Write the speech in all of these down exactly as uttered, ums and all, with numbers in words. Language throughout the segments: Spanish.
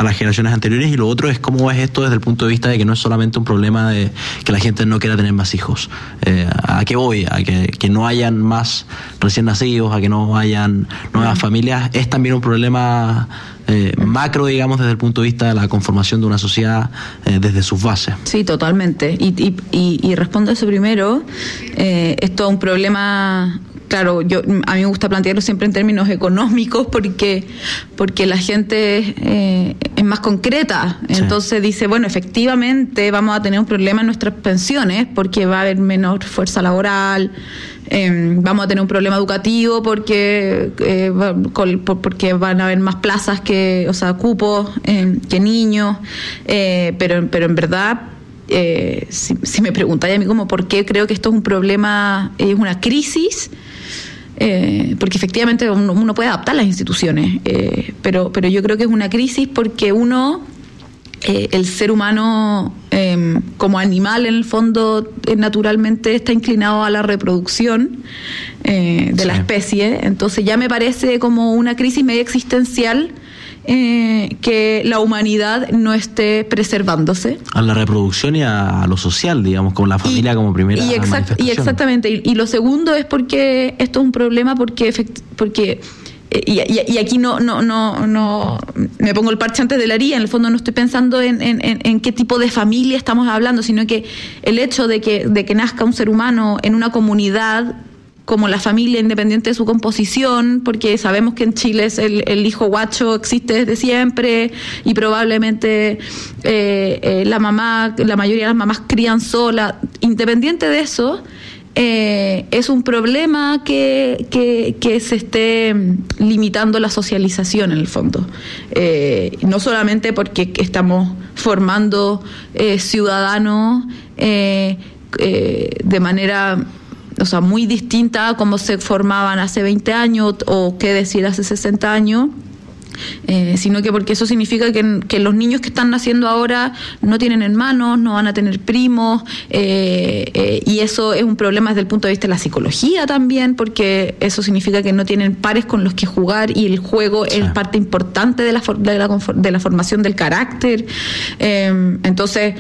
a las generaciones anteriores, y lo otro es cómo ves esto desde el punto de vista de que no es solamente un problema de que la gente no quiera tener más hijos. Eh, ¿A qué voy? A que, que no hayan más recién nacidos, a que no hayan nuevas familias. Es también un problema eh, macro, digamos, desde el punto de vista de la conformación de una sociedad eh, desde sus bases. Sí, totalmente. Y, y, y, y respondo a eso primero. Eh, esto es un problema... Claro, yo a mí me gusta plantearlo siempre en términos económicos porque porque la gente eh, es más concreta. Entonces sí. Dice, bueno, efectivamente vamos a tener un problema en nuestras pensiones porque va a haber menor fuerza laboral, eh, vamos a tener un problema educativo porque eh, porque van a haber más plazas que, o sea, cupos eh, que niños, eh, pero pero en verdad eh, si, si me preguntáis a mí como por qué creo que esto es un problema, es una crisis. Eh, porque efectivamente uno, uno puede adaptar las instituciones, eh, pero, pero yo creo que es una crisis porque uno, eh, el ser humano eh, como animal en el fondo eh, naturalmente está inclinado a la reproducción eh, de sí. la especie, entonces ya me parece como una crisis medio existencial. Eh, que la humanidad no esté preservándose. A la reproducción y a, a lo social, digamos, como la familia y, como primera y exact, manifestación. Y exactamente. Y, y lo segundo es porque esto es un problema porque efect, porque y, y, y aquí no no no no me pongo el parche antes de la herida. En el fondo no estoy pensando en, en, en, en qué tipo de familia estamos hablando, sino que el hecho de que de que nazca un ser humano en una comunidad como la familia, independiente de su composición, porque sabemos que en Chile es el, el hijo guacho existe desde siempre y probablemente eh, eh, la mamá, la mayoría de las mamás crían sola. Independiente de eso, eh, es un problema que, que, que se esté limitando la socialización en el fondo. Eh, no solamente porque estamos formando eh, ciudadanos eh, eh, de manera... o sea, muy distinta a cómo se formaban hace veinte años o qué decir hace sesenta años, eh, sino que porque eso significa que, que los niños que están naciendo ahora no tienen hermanos, no van a tener primos, eh, eh, y eso es un problema desde el punto de vista de la psicología también, porque eso significa que no tienen pares con los que jugar y el juego sí. es parte importante de la, de la, de la formación del carácter. Eh, entonces,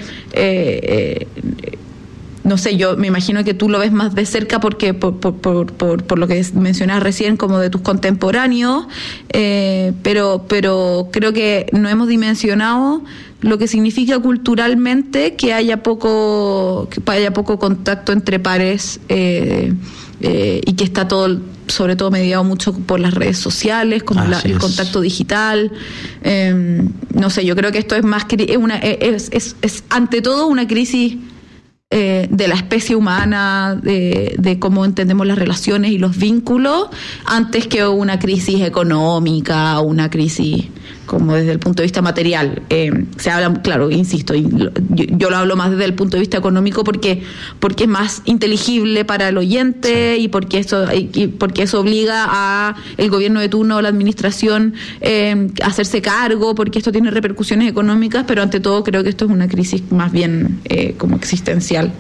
eh, eh, no sé, yo me imagino que tú lo ves más de cerca porque por, por, por, por, por lo que mencionas recién como de tus contemporáneos, eh, pero, pero creo que no hemos dimensionado lo que significa culturalmente que haya poco, que haya poco contacto entre pares eh, eh, y que está todo, sobre todo mediado mucho por las redes sociales, como la, el contacto digital. Eh, no sé, yo creo que esto es más es una es, es, es ante todo una crisis Eh, de la especie humana, de, de cómo entendemos las relaciones y los vínculos, antes que una crisis económica o una crisis como desde el punto de vista material. Eh, se habla, claro, insisto, yo, yo lo hablo más desde el punto de vista económico porque porque es más inteligible para el oyente sí. y porque eso y porque eso obliga a el gobierno de turno o la administración eh, a hacerse cargo, porque esto tiene repercusiones económicas, pero ante todo creo que esto es una crisis más bien eh, como existencial.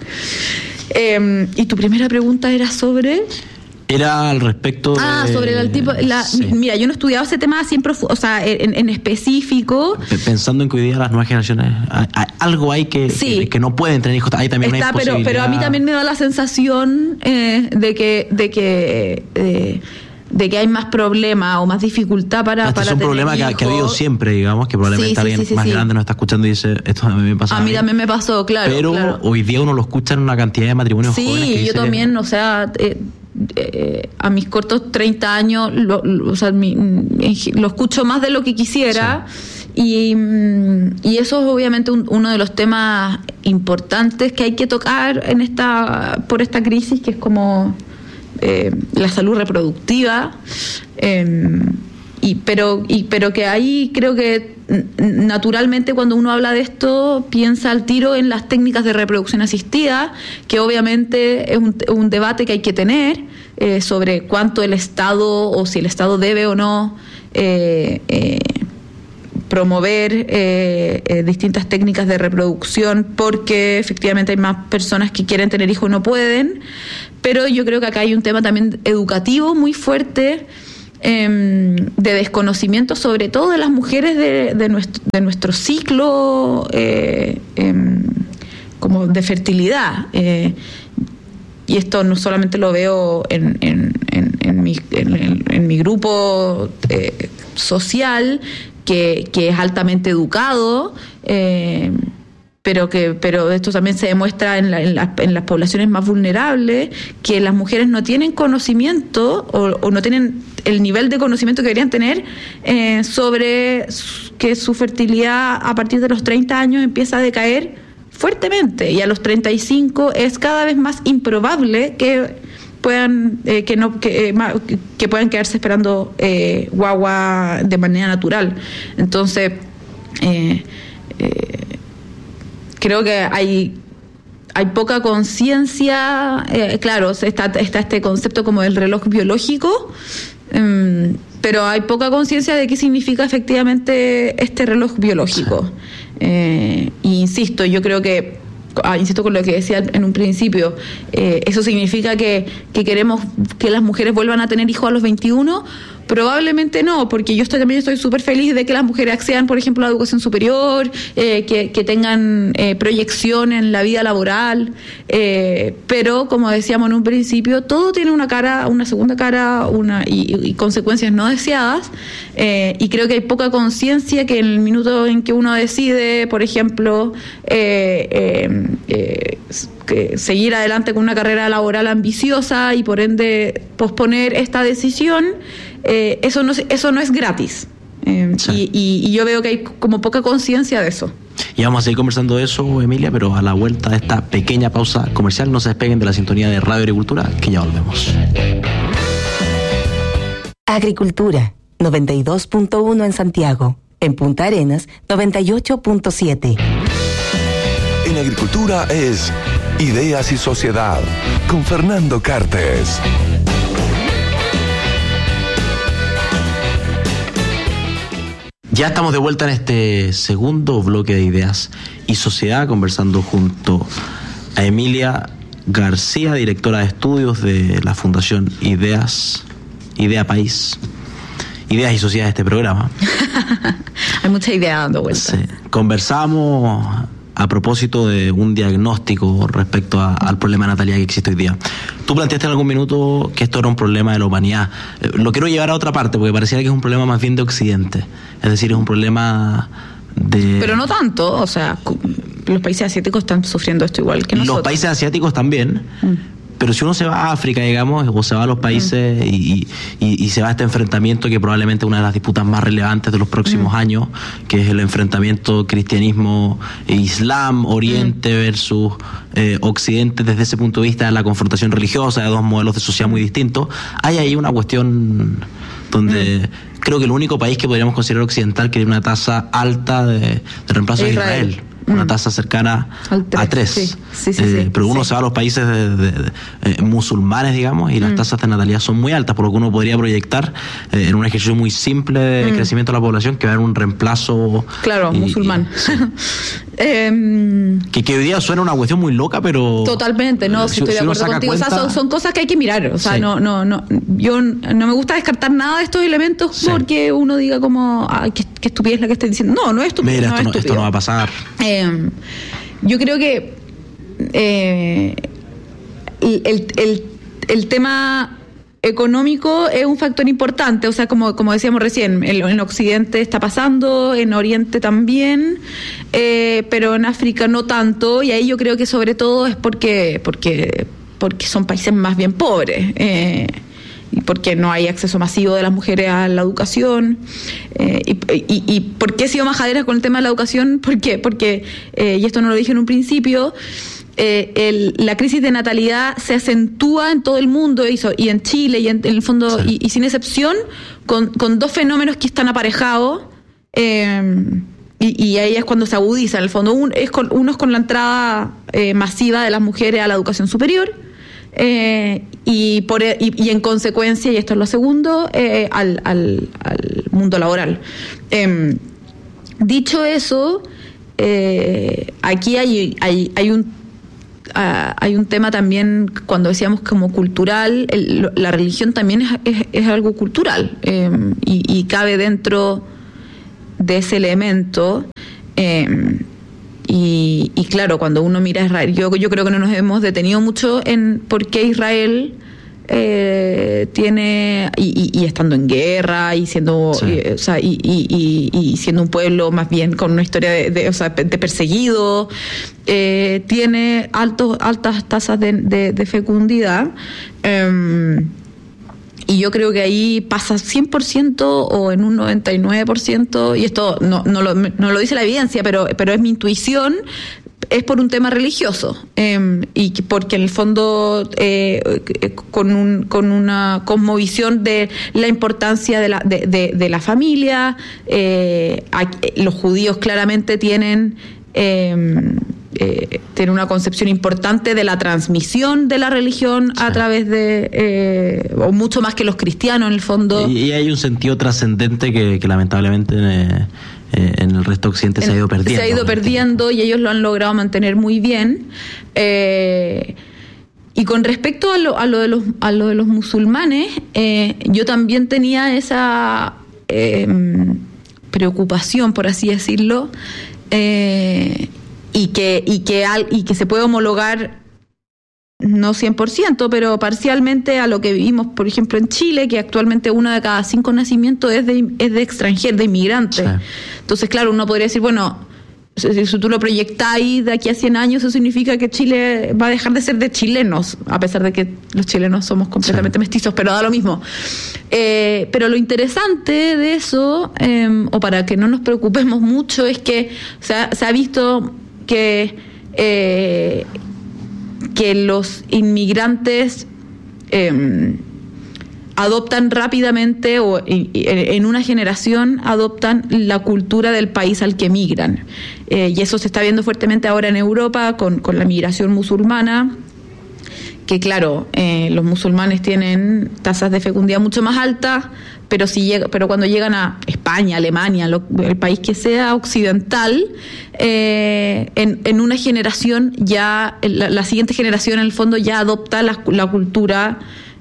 Eh, y tu primera pregunta era sobre... Era al respecto de... Ah, sobre el tipo... La, sí. Mira, yo no he estudiado ese tema siempre, o sea, en, en específico. Pensando en que hoy día las nuevas generaciones... Hay, hay, algo hay que, sí. que que no pueden tener hijos. Hay también Está, una pero, pero a mí también me da la sensación eh, de que... De que eh, de que hay más problema o más dificultad para, este para es un tener problema que, que ha habido siempre, digamos, que probablemente sí, sí, alguien sí, sí, más sí. grande nos está escuchando y dice, esto a mí me pasa. A mí también me pasó, claro. Pero claro. hoy día uno lo escucha en una cantidad de matrimonios sí, jóvenes que yo dice, también, o sea... Eh, Eh, a mis cortos treinta años lo, lo, o sea, mi, lo escucho más de lo que quisiera sí. y, y eso es obviamente un, uno de los temas importantes que hay que tocar en esta por esta crisis, que es como eh, la salud reproductiva, eh, y pero y pero que ahí creo que naturalmente cuando uno habla de esto piensa al tiro en las técnicas de reproducción asistida, que obviamente es un, un debate que hay que tener eh, sobre cuánto el Estado o si el Estado debe o no eh, eh, promover eh, eh, distintas técnicas de reproducción, porque efectivamente hay más personas que quieren tener hijos y no pueden, pero yo creo que acá hay un tema también educativo muy fuerte eh, de desconocimiento, sobre todo de las mujeres de, de, nuestro, de nuestro ciclo eh, eh, como de fertilidad. Eh, y esto no solamente lo veo en, en, en, en, mi, en, en mi grupo eh, social, que, que es altamente educado, eh, pero que pero esto también se demuestra en, la, en, la, en las poblaciones más vulnerables, que las mujeres no tienen conocimiento o, o no tienen el nivel de conocimiento que deberían tener eh, sobre que su fertilidad a partir de los treinta años empieza a decaer fuertemente, y a los treinta y cinco es cada vez más improbable que puedan eh, que no que, eh, que puedan quedarse esperando eh, guagua de manera natural. Entonces eh, eh, creo que hay hay poca conciencia, eh, claro, está, está este concepto como del reloj biológico, um, pero hay poca conciencia de qué significa efectivamente este reloj biológico. Eh, y insisto, yo creo que, ah, insisto con lo que decía en un principio, eh, eso significa que, que queremos que las mujeres vuelvan a tener hijos a los veintiuno. Probablemente no, porque yo estoy, también estoy súper feliz de que las mujeres accedan, por ejemplo, a la educación superior, eh, que, que tengan eh, proyección en la vida laboral, eh, pero como decíamos en un principio, todo tiene una cara, una segunda cara, una y, y consecuencias no deseadas, eh, y creo que hay poca conciencia que en el minuto en que uno decide, por ejemplo, eh, eh, eh, que seguir adelante con una carrera laboral ambiciosa y por ende posponer esta decisión, eh, eso no eso no es gratis. Eh, sí. y, y, y yo veo que hay como poca conciencia de eso. Y vamos a seguir conversando de eso, Emilia, pero a la vuelta de esta pequeña pausa comercial, no se despeguen de la sintonía de Radio Agricultura, que ya volvemos. Agricultura, noventa y dos punto uno en Santiago. En Punta Arenas, noventa y ocho punto siete. En Agricultura es Ideas y Sociedad, con Fernando Cartes. Ya estamos de vuelta en este segundo bloque de Ideas y Sociedad, conversando junto a Emilia García, directora de estudios de la Fundación Ideas, Idea País. Ideas y Sociedad de este programa. Hay mucha idea dando vueltas. Sí. Conversamos a propósito de un diagnóstico respecto a, al problema de natalidad que existe hoy día. Tú planteaste en algún minuto que esto era un problema de la humanidad. Eh, lo quiero llevar a otra parte, porque pareciera que es un problema más bien de Occidente. Es decir, es un problema de... Pero no tanto, o sea, los países asiáticos están sufriendo esto igual que nosotros. Los países asiáticos también. Mm. Pero si uno se va a África, digamos, o se va a los países mm. y, y, y se va a este enfrentamiento que probablemente es una de las disputas más relevantes de los próximos mm. años, que es el enfrentamiento cristianismo e islam, oriente mm. versus eh, occidente, desde ese punto de vista de la confrontación religiosa, de dos modelos de sociedad muy distintos, hay ahí una cuestión donde... Mm. Creo que el único país que podríamos considerar occidental que tiene una tasa alta de, de reemplazo es Israel. Israel. Una tasa cercana a tres. Sí, sí, sí, eh, sí, pero uno sí. se va a los países de, de, de, eh, musulmanes, digamos, y mm. las tasas de natalidad son muy altas, por lo que uno podría proyectar eh, en un ejercicio muy simple de mm. crecimiento de la población que va a haber un reemplazo. Claro, y, musulmán. Y, sí. eh, que, que hoy día suena una cuestión muy loca, pero... Totalmente, no, si, si estoy de acuerdo contigo. Cuenta, o sea, son, son cosas que hay que mirar. O sea, sí. no, no, no, yo no me gusta descartar nada de estos elementos sí. porque uno diga como, ay, qué, qué estupidez la que estoy diciendo. No, no es estupidez. Mira, no esto, es no, esto no va a pasar. Eh, yo creo que eh, el, el, el tema económico es un factor importante, o sea, como, como decíamos recién, en, en Occidente está pasando, en Oriente también, eh, pero en África no tanto, y ahí yo creo que sobre todo es porque, porque, porque son países más bien pobres. Eh, y porque no hay acceso masivo de las mujeres a la educación. Eh, y, y, y ¿por qué he sido majadera con el tema de la educación? ¿Por qué? Porque, eh, y esto no lo dije en un principio, eh, el, la crisis de natalidad se acentúa en todo el mundo y, so, y en Chile y en, en el fondo, sí. y, y sin excepción, con, con dos fenómenos que están aparejados, eh, y, y ahí es cuando se agudiza. En el fondo, un, es con, uno es con la entrada eh, masiva de las mujeres a la educación superior, Eh, y, por, y, y en consecuencia, y esto es lo segundo, eh, al, al, al mundo laboral. Eh, dicho eso, eh, aquí hay, hay, hay un uh, hay un tema también, cuando decíamos como cultural, el, la religión también es, es, es algo cultural, eh, y, y cabe dentro de ese elemento. Eh, y, y claro, cuando uno mira a Israel, yo, yo creo que no nos hemos detenido mucho en por qué Israel eh, tiene, y, y, y estando en guerra, y siendo, sí. y, o sea, y, y, y, y siendo un pueblo más bien con una historia de, de, o sea, de perseguido, eh, tiene altos, altas tasas de, de, de fecundidad. Eh, Y yo creo que ahí pasa cien por ciento o en un noventa y nueve por ciento, y esto no, no, lo, no lo dice la evidencia, pero, pero es mi intuición, es por un tema religioso, eh, y porque en el fondo eh, con, un, con una cosmovisión de la importancia de la, de, de, de la familia, eh, los judíos claramente tienen... Eh, Eh, tiene una concepción importante de la transmisión de la religión sí. a través de, eh, o mucho más que los cristianos en el fondo. Y, y hay un sentido trascendente que, que lamentablemente eh, eh, en el resto de Occidente en, se ha ido perdiendo. Se ha ido perdiendo y ellos lo han logrado mantener muy bien. Eh, y con respecto a lo, a lo de los a lo de los musulmanes, eh, yo también tenía esa eh, preocupación, por así decirlo, eh, y que y que al, y que se puede homologar no cien por ciento, pero parcialmente a lo que vivimos, por ejemplo, en Chile, que actualmente uno de cada cinco nacimientos es de es de extranjeros, de inmigrantes. Sí. Entonces, claro, uno podría decir, bueno, si, si tú lo proyectáis de aquí a cien años, eso significa que Chile va a dejar de ser de chilenos, a pesar de que los chilenos somos completamente sí. mestizos, pero da lo mismo. Eh, pero lo interesante de eso, eh, o para que no nos preocupemos mucho, es que se ha, se ha visto que eh, que los inmigrantes eh, adoptan rápidamente o en una generación adoptan la cultura del país al que migran, eh, y eso se está viendo fuertemente ahora en Europa con, con la migración musulmana, que claro, eh, los musulmanes tienen tasas de fecundidad mucho más altas, pero si llega, pero cuando llegan a España, Alemania, lo, el país que sea occidental, eh, en, en una generación ya, la, la siguiente generación en el fondo ya adopta la, la cultura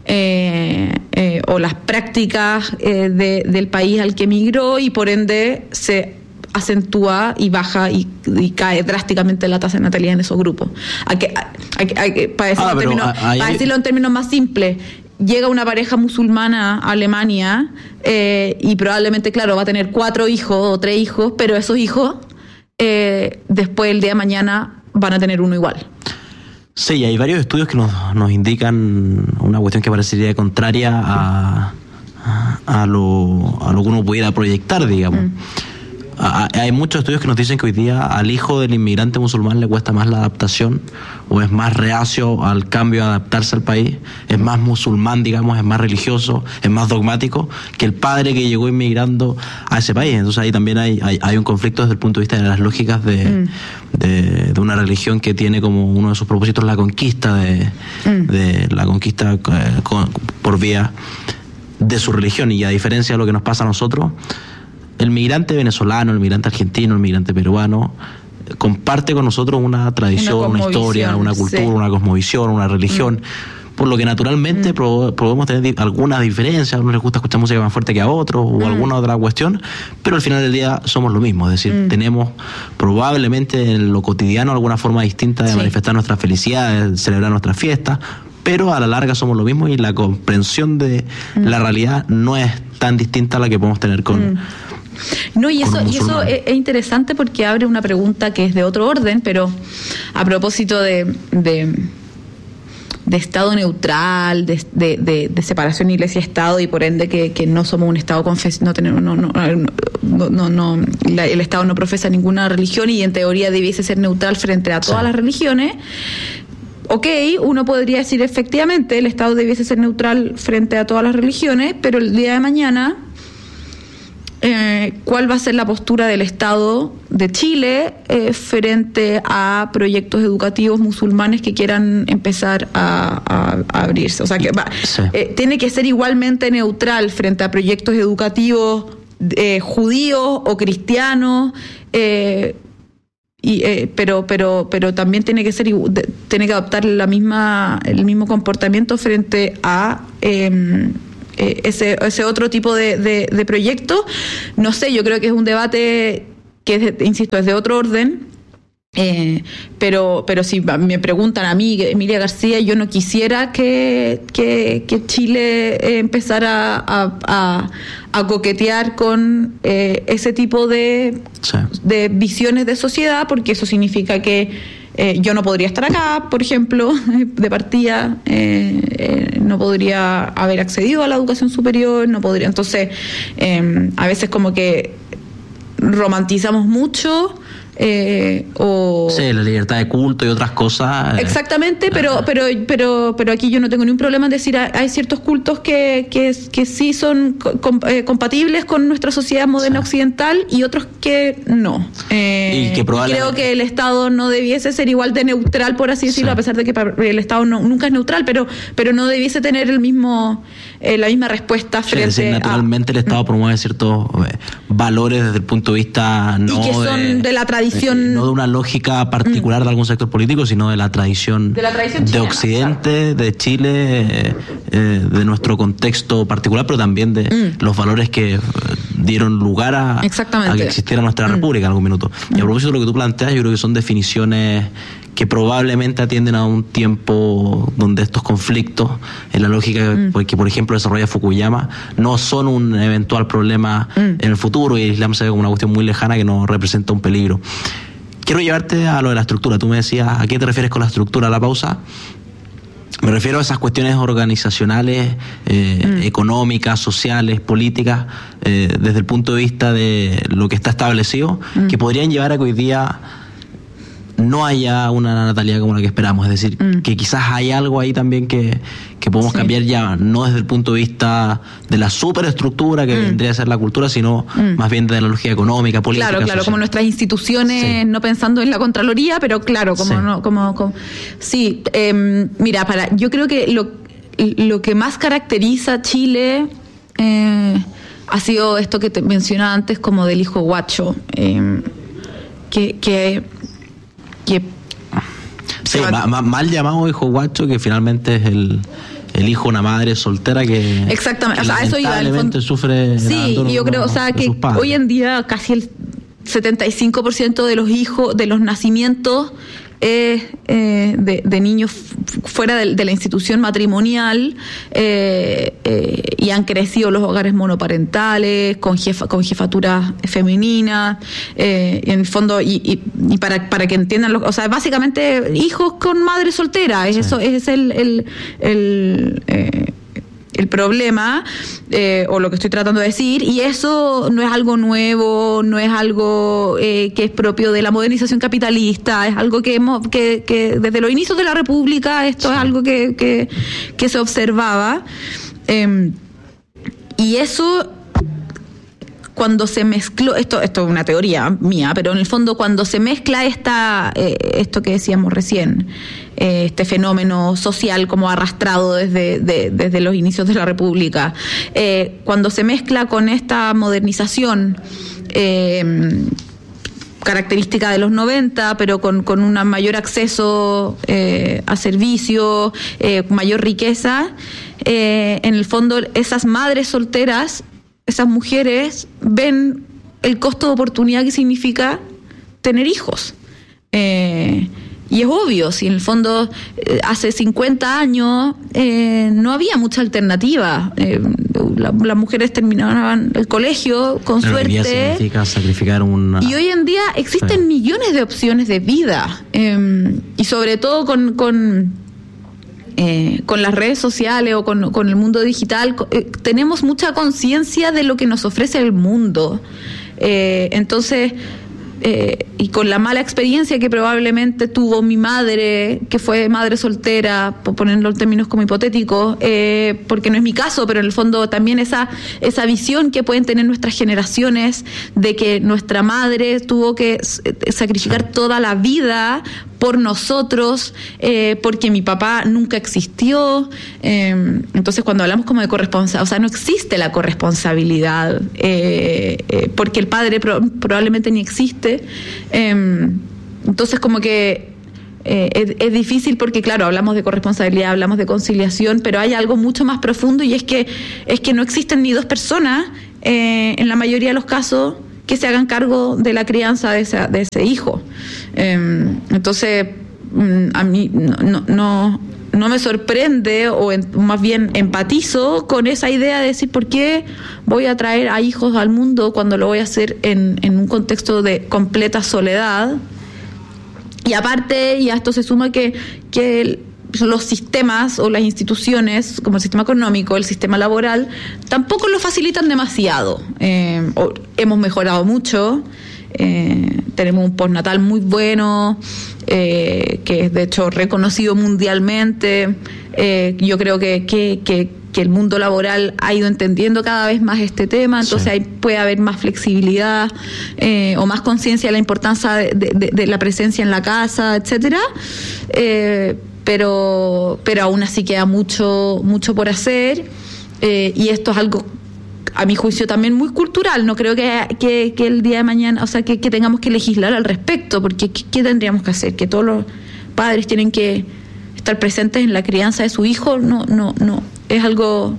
eh, eh, o las prácticas eh, de, del país al que migró, y por ende se acentúa y baja y, y cae drásticamente la tasa de natalidad en esos grupos. Hay que, hay, hay, para decirlo, ah, en, términos, hay, para decirlo en términos más simples, llega una pareja musulmana a Alemania eh, y probablemente, claro, va a tener cuatro hijos o tres hijos, pero esos hijos eh, después el día de mañana van a tener uno igual. Sí, hay varios estudios que nos, nos indican una cuestión que parecería contraria a, a, lo, a lo que uno pudiera proyectar, digamos. Mm. Hay muchos estudios que nos dicen que hoy día al hijo del inmigrante musulmán le cuesta más la adaptación, o es más reacio al cambio, a adaptarse al país, es más musulmán, digamos, es más religioso, es más dogmático que el padre que llegó inmigrando a ese país. Entonces ahí también hay, hay, hay un conflicto desde el punto de vista de las lógicas de, mm. de, de una religión que tiene como uno de sus propósitos la conquista de, mm. de la conquista eh, con, por vía de su religión. Y a diferencia de lo que nos pasa a nosotros, el migrante venezolano, el migrante argentino, el migrante peruano comparte con nosotros una tradición, una, una historia, una cultura, sí. una cosmovisión, una religión, mm. por lo que naturalmente mm. podemos tener algunas diferencias. A unos les gusta escuchar música más fuerte que a otros, o mm. alguna otra cuestión, pero al final del día somos lo mismo. Es decir, mm. tenemos probablemente en lo cotidiano alguna forma distinta de sí. manifestar nuestra felicidad, de celebrar nuestras fiestas, pero a la larga somos lo mismo, y la comprensión de mm. la realidad no es tan distinta a la que podemos tener con... Mm. No, y eso, y eso es, es interesante porque abre una pregunta que es de otro orden, pero a propósito de, de, de Estado neutral, de, de, de, de separación Iglesia-Estado, y por ende que, que no somos un Estado confes, no tenemos, no, no, no, no, no la, el Estado no profesa ninguna religión y en teoría debiese ser neutral frente a todas sí. las religiones. Ok, uno podría decir efectivamente el Estado debiese ser neutral frente a todas las religiones, pero el día de mañana, Eh, ¿cuál va a ser la postura del Estado de Chile eh, frente a proyectos educativos musulmanes que quieran empezar a, a, a abrirse? O sea, que va, sí. eh, tiene que ser igualmente neutral frente a proyectos educativos eh, judíos o cristianos. Eh, y eh, pero pero pero también tiene que ser tiene que adoptar la misma el mismo comportamiento frente a eh, ese ese otro tipo de, de, de proyecto. No sé, yo creo que es un debate que es, insisto, es de otro orden. Eh, pero pero si me preguntan a mí, Emilia García, yo no quisiera que, que, que Chile eh, empezara a, a, a coquetear con eh, ese tipo de, sí. de visiones de sociedad, porque eso significa que eh, yo no podría estar acá, por ejemplo, de partida, eh, eh, no podría haber accedido a la educación superior, no podría. Entonces, eh, a veces como que romantizamos mucho. Eh, o sí, la libertad de culto y otras cosas. Exactamente, eh, pero pero pero pero aquí yo no tengo ningún problema en decir hay ciertos cultos que que, que sí son com, eh, compatibles con nuestra sociedad moderna sí. occidental y otros que no. Eh, y que probablemente... creo que el Estado no debiese ser igual de neutral, por así decirlo, sí. a pesar de que el Estado no, nunca es neutral, pero pero no debiese tener el mismo eh, la misma respuesta frente sí, es decir, naturalmente a... el Estado promueve ciertos eh, valores desde el punto de vista no y que son de, de la tradición, no de una lógica particular mm. de algún sector político, sino de la tradición de, la tradición de chilena, Occidente, claro. de Chile, eh, eh, de nuestro contexto particular, pero también de mm. los valores que eh, dieron lugar a, a que existiera nuestra mm. república en algún minuto. Mm. Y a propósito de lo que tú planteas, yo creo que son definiciones que probablemente atienden a un tiempo donde estos conflictos, en la lógica mm. que, por ejemplo, desarrolla Fukuyama, no son un eventual problema mm. en el futuro, y el Islam se ve como una cuestión muy lejana que no representa un peligro. Quiero llevarte a lo de la estructura. Tú me decías, ¿a qué te refieres con la estructura? La pausa. Me refiero a esas cuestiones organizacionales, eh, mm. económicas, sociales, políticas, eh, desde el punto de vista de lo que está establecido, mm. que podrían llevar a que hoy día no haya una natalidad como la que esperamos. Es decir, mm. que quizás hay algo ahí también que, que podemos sí. cambiar ya, no desde el punto de vista de la superestructura que mm. vendría a ser la cultura, sino mm. más bien de la lógica económica, política. Claro, claro, social. Como nuestras instituciones, sí. no pensando en la Contraloría, pero claro, como sí. no, como, como sí, eh, mira, para, yo creo que lo, lo que más caracteriza a Chile eh, ha sido esto que te mencionaba antes, como del hijo guacho, eh, que, que que sí, ma, ma, mal llamado hijo guacho, que finalmente es el, el hijo de una madre soltera que exactamente, que o sea, eso iba al fondo sufre. Sí, y yo creo, o sea, que hoy en día casi el setenta y cinco por ciento de los hijos, de los nacimientos eh, eh, de, de niños fuera de, de la institución matrimonial eh, eh, y han crecido los hogares monoparentales con jefa, con jefatura femenina eh, y en el fondo y, y, y para para que entiendan los, o sea, básicamente hijos con madre soltera, es sí. eso es el el, el eh, el problema eh, o lo que estoy tratando de decir, y eso no es algo nuevo, no es algo eh, que es propio de la modernización capitalista, es algo que hemos que, que desde los inicios de la República esto sí. es algo que, que, que se observaba eh, y eso cuando se mezcló, esto esto es una teoría mía, pero en el fondo cuando se mezcla esta eh, esto que decíamos recién, eh, este fenómeno social como arrastrado desde de, desde los inicios de la República, eh, cuando se mezcla con esta modernización eh, característica de los noventa, pero con, con un mayor acceso eh, a servicios, eh, mayor riqueza, eh, en el fondo esas madres solteras, esas mujeres ven el costo de oportunidad que significa tener hijos. Eh, y es obvio, si en el fondo eh, hace cincuenta años eh, no había mucha alternativa. Eh, la, las mujeres terminaban el colegio con Pero suerte. Significa sacrificar una... Y hoy en día existen sí. millones de opciones de vida. Eh, y sobre todo con... con Eh, con las redes sociales o con, con el mundo digital, eh, tenemos mucha conciencia de lo que nos ofrece el mundo. Eh, entonces, eh, y con la mala experiencia que probablemente tuvo mi madre, que fue madre soltera, por ponerlo en términos como hipotéticos, eh, porque no es mi caso, pero en el fondo también esa, esa visión que pueden tener nuestras generaciones de que nuestra madre tuvo que sacrificar toda la vida por nosotros, eh, porque mi papá nunca existió. Eh, entonces, cuando hablamos como de corresponsabilidad, o sea, no existe la corresponsabilidad, eh, eh, porque el padre pro- probablemente ni existe. Eh, entonces como que eh, es, es difícil porque, claro, hablamos de corresponsabilidad, hablamos de conciliación, pero hay algo mucho más profundo y es que, es que no existen ni dos personas, eh, en la mayoría de los casos, que se hagan cargo de la crianza de ese, de ese hijo. Eh, entonces, a mí no... no, no no me sorprende, o en, más bien empatizo con esa idea de decir, ¿por qué voy a traer a hijos al mundo cuando lo voy a hacer en, en un contexto de completa soledad? Y aparte, y a esto se suma que, que el, los sistemas o las instituciones, como el sistema económico, el sistema laboral, tampoco lo facilitan demasiado. Eh, hemos mejorado mucho. Eh, tenemos un postnatal muy bueno, eh, que es de hecho reconocido mundialmente. Eh, yo creo que, que, que, que el mundo laboral ha ido entendiendo cada vez más este tema, entonces sí. Ahí puede haber más flexibilidad, eh, o más conciencia de la importancia de, de, de la presencia en la casa, etcétera. Eh, pero, pero aún así queda mucho, mucho por hacer, eh, y esto es algo, a mi juicio, también muy cultural. No creo que, que, que el día de mañana, o sea, que, que tengamos que legislar al respecto, porque ¿qué, qué tendríamos que hacer? ¿Que todos los padres tienen que estar presentes en la crianza de su hijo? No, no, no. Es algo...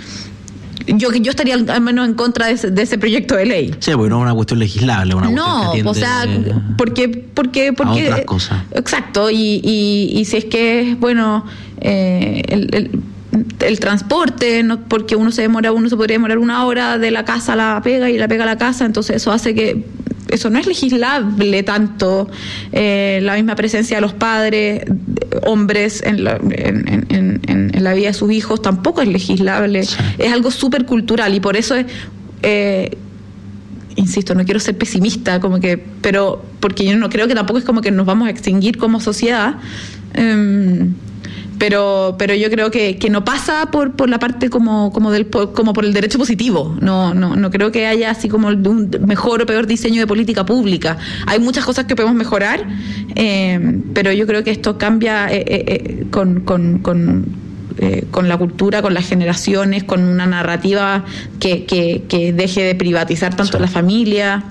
Yo yo estaría al menos en contra de ese, de ese proyecto de ley. Sí, porque no es una cuestión legislable, una no, cuestión que atiende o sea, porque, porque, porque a otras cosas. Exacto, y, y, y si es que es, bueno, eh, el... el el transporte, no, porque uno se demora, uno se podría demorar una hora de la casa a la pega y la pega a la casa, entonces eso hace que eso no es legislable tanto. Eh, la misma presencia de los padres, hombres en la, en, en, en, en la vida de sus hijos tampoco es legislable. Sí. Es algo súper cultural y por eso es, eh, insisto, no quiero ser pesimista, como que, pero porque yo no creo que tampoco es como que nos vamos a extinguir como sociedad. Eh, pero pero yo creo que, que no pasa por por la parte como como del como por el derecho positivo. No no no creo que haya así como un mejor o peor diseño de política pública. Hay muchas cosas que podemos mejorar, eh, pero yo creo que esto cambia eh, eh, con con con eh, con la cultura, con las generaciones, con una narrativa que que, que deje de privatizar tanto sí. la familia,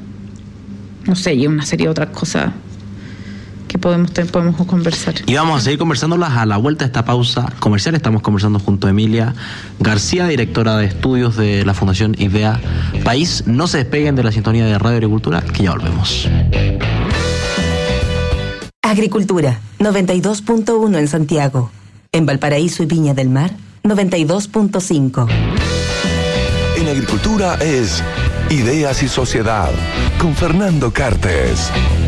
no sé, y una serie de otras cosas que podemos podemos conversar. Y vamos a seguir conversándolas a la vuelta de esta pausa comercial. Estamos conversando junto a Emilia García, directora de estudios de la Fundación IDEA País. No se despeguen de la sintonía de Radio Agricultura, que ya volvemos. Agricultura, noventa y dos punto uno en Santiago. En Valparaíso y Viña del Mar, noventa y dos punto cinco. En Agricultura es Ideas y Sociedad, con Fernando Cartes.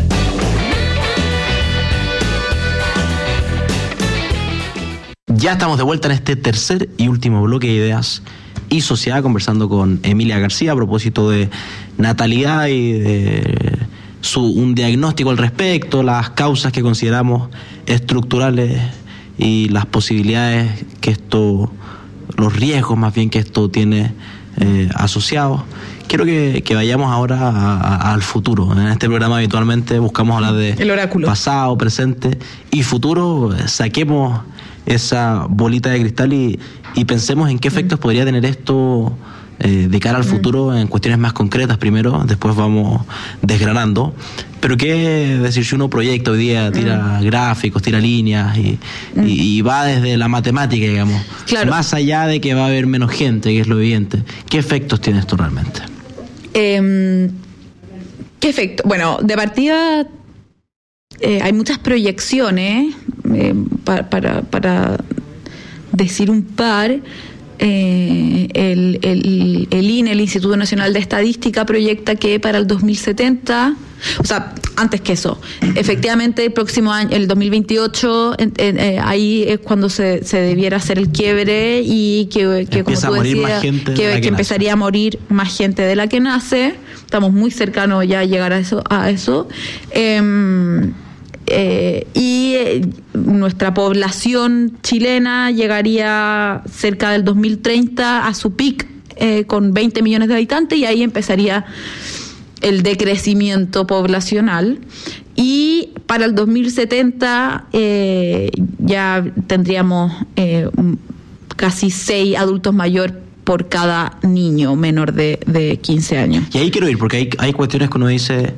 Ya estamos de vuelta en este tercer y último bloque de Ideas y Sociedad, conversando con Emilia García a propósito de natalidad y de su, un diagnóstico al respecto, las causas que consideramos estructurales y las posibilidades que esto, los riesgos más bien que esto tiene eh, asociados. Quiero que, que vayamos ahora a, a, al futuro. En este programa habitualmente buscamos hablar de el oráculo, pasado, presente y futuro. Saquemos esa bolita de cristal y, y pensemos en qué efectos mm. podría tener esto eh, de cara al futuro mm. en cuestiones más concretas primero, después vamos desgranando. Pero qué decir, si uno proyecta hoy día, tira mm. gráficos, tira líneas y, mm. y, y va desde la matemática, digamos, claro. más allá de que va a haber menos gente, que es lo evidente, ¿qué efectos tiene esto realmente? Eh, ¿Qué efecto? Bueno, de partida eh, hay muchas proyecciones. Eh, para, para, para decir un par, eh, el, el, el I N E, el Instituto Nacional de Estadística, proyecta que para el dos mil setenta, o sea, antes que eso, efectivamente el próximo año, el dos mil veintiocho, eh, eh, ahí es cuando se, se debiera hacer el quiebre y que, que como tú decías, que, que, que empezaría a morir más gente de la que nace. Estamos muy cercanos ya a llegar a eso. A eso. Eh, Eh, y eh, nuestra población chilena llegaría cerca del dos mil treinta a su pic eh, con veinte millones de habitantes y ahí empezaría el decrecimiento poblacional y para el dos mil setenta eh, ya tendríamos eh, casi seis adultos mayores por cada niño menor de, de quince años. Y ahí quiero ir porque hay, hay cuestiones que uno dice...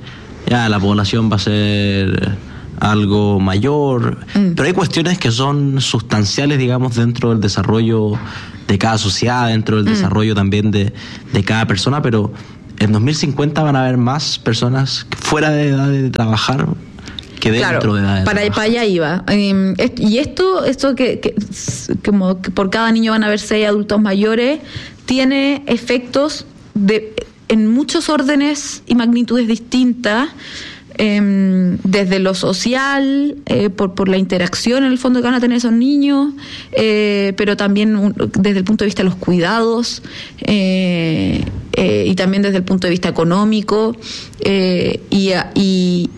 ya la población va a ser algo mayor, mm. pero hay cuestiones que son sustanciales, digamos, dentro del desarrollo de cada sociedad, dentro del mm. desarrollo también de, de cada persona, pero en dos mil cincuenta van a haber más personas fuera de edad de trabajar que dentro claro, de edad de para, trabajar. Para allá iba. Um, y esto, esto que, que, como que por cada niño van a haber seis adultos mayores, tiene efectos de en muchos órdenes y magnitudes distintas. Eh, desde lo social, eh, por, por la interacción en el fondo que van a tener esos niños, eh, pero también un, desde el punto de vista de los cuidados, eh, eh, y también desde el punto de vista económico, eh, y, y,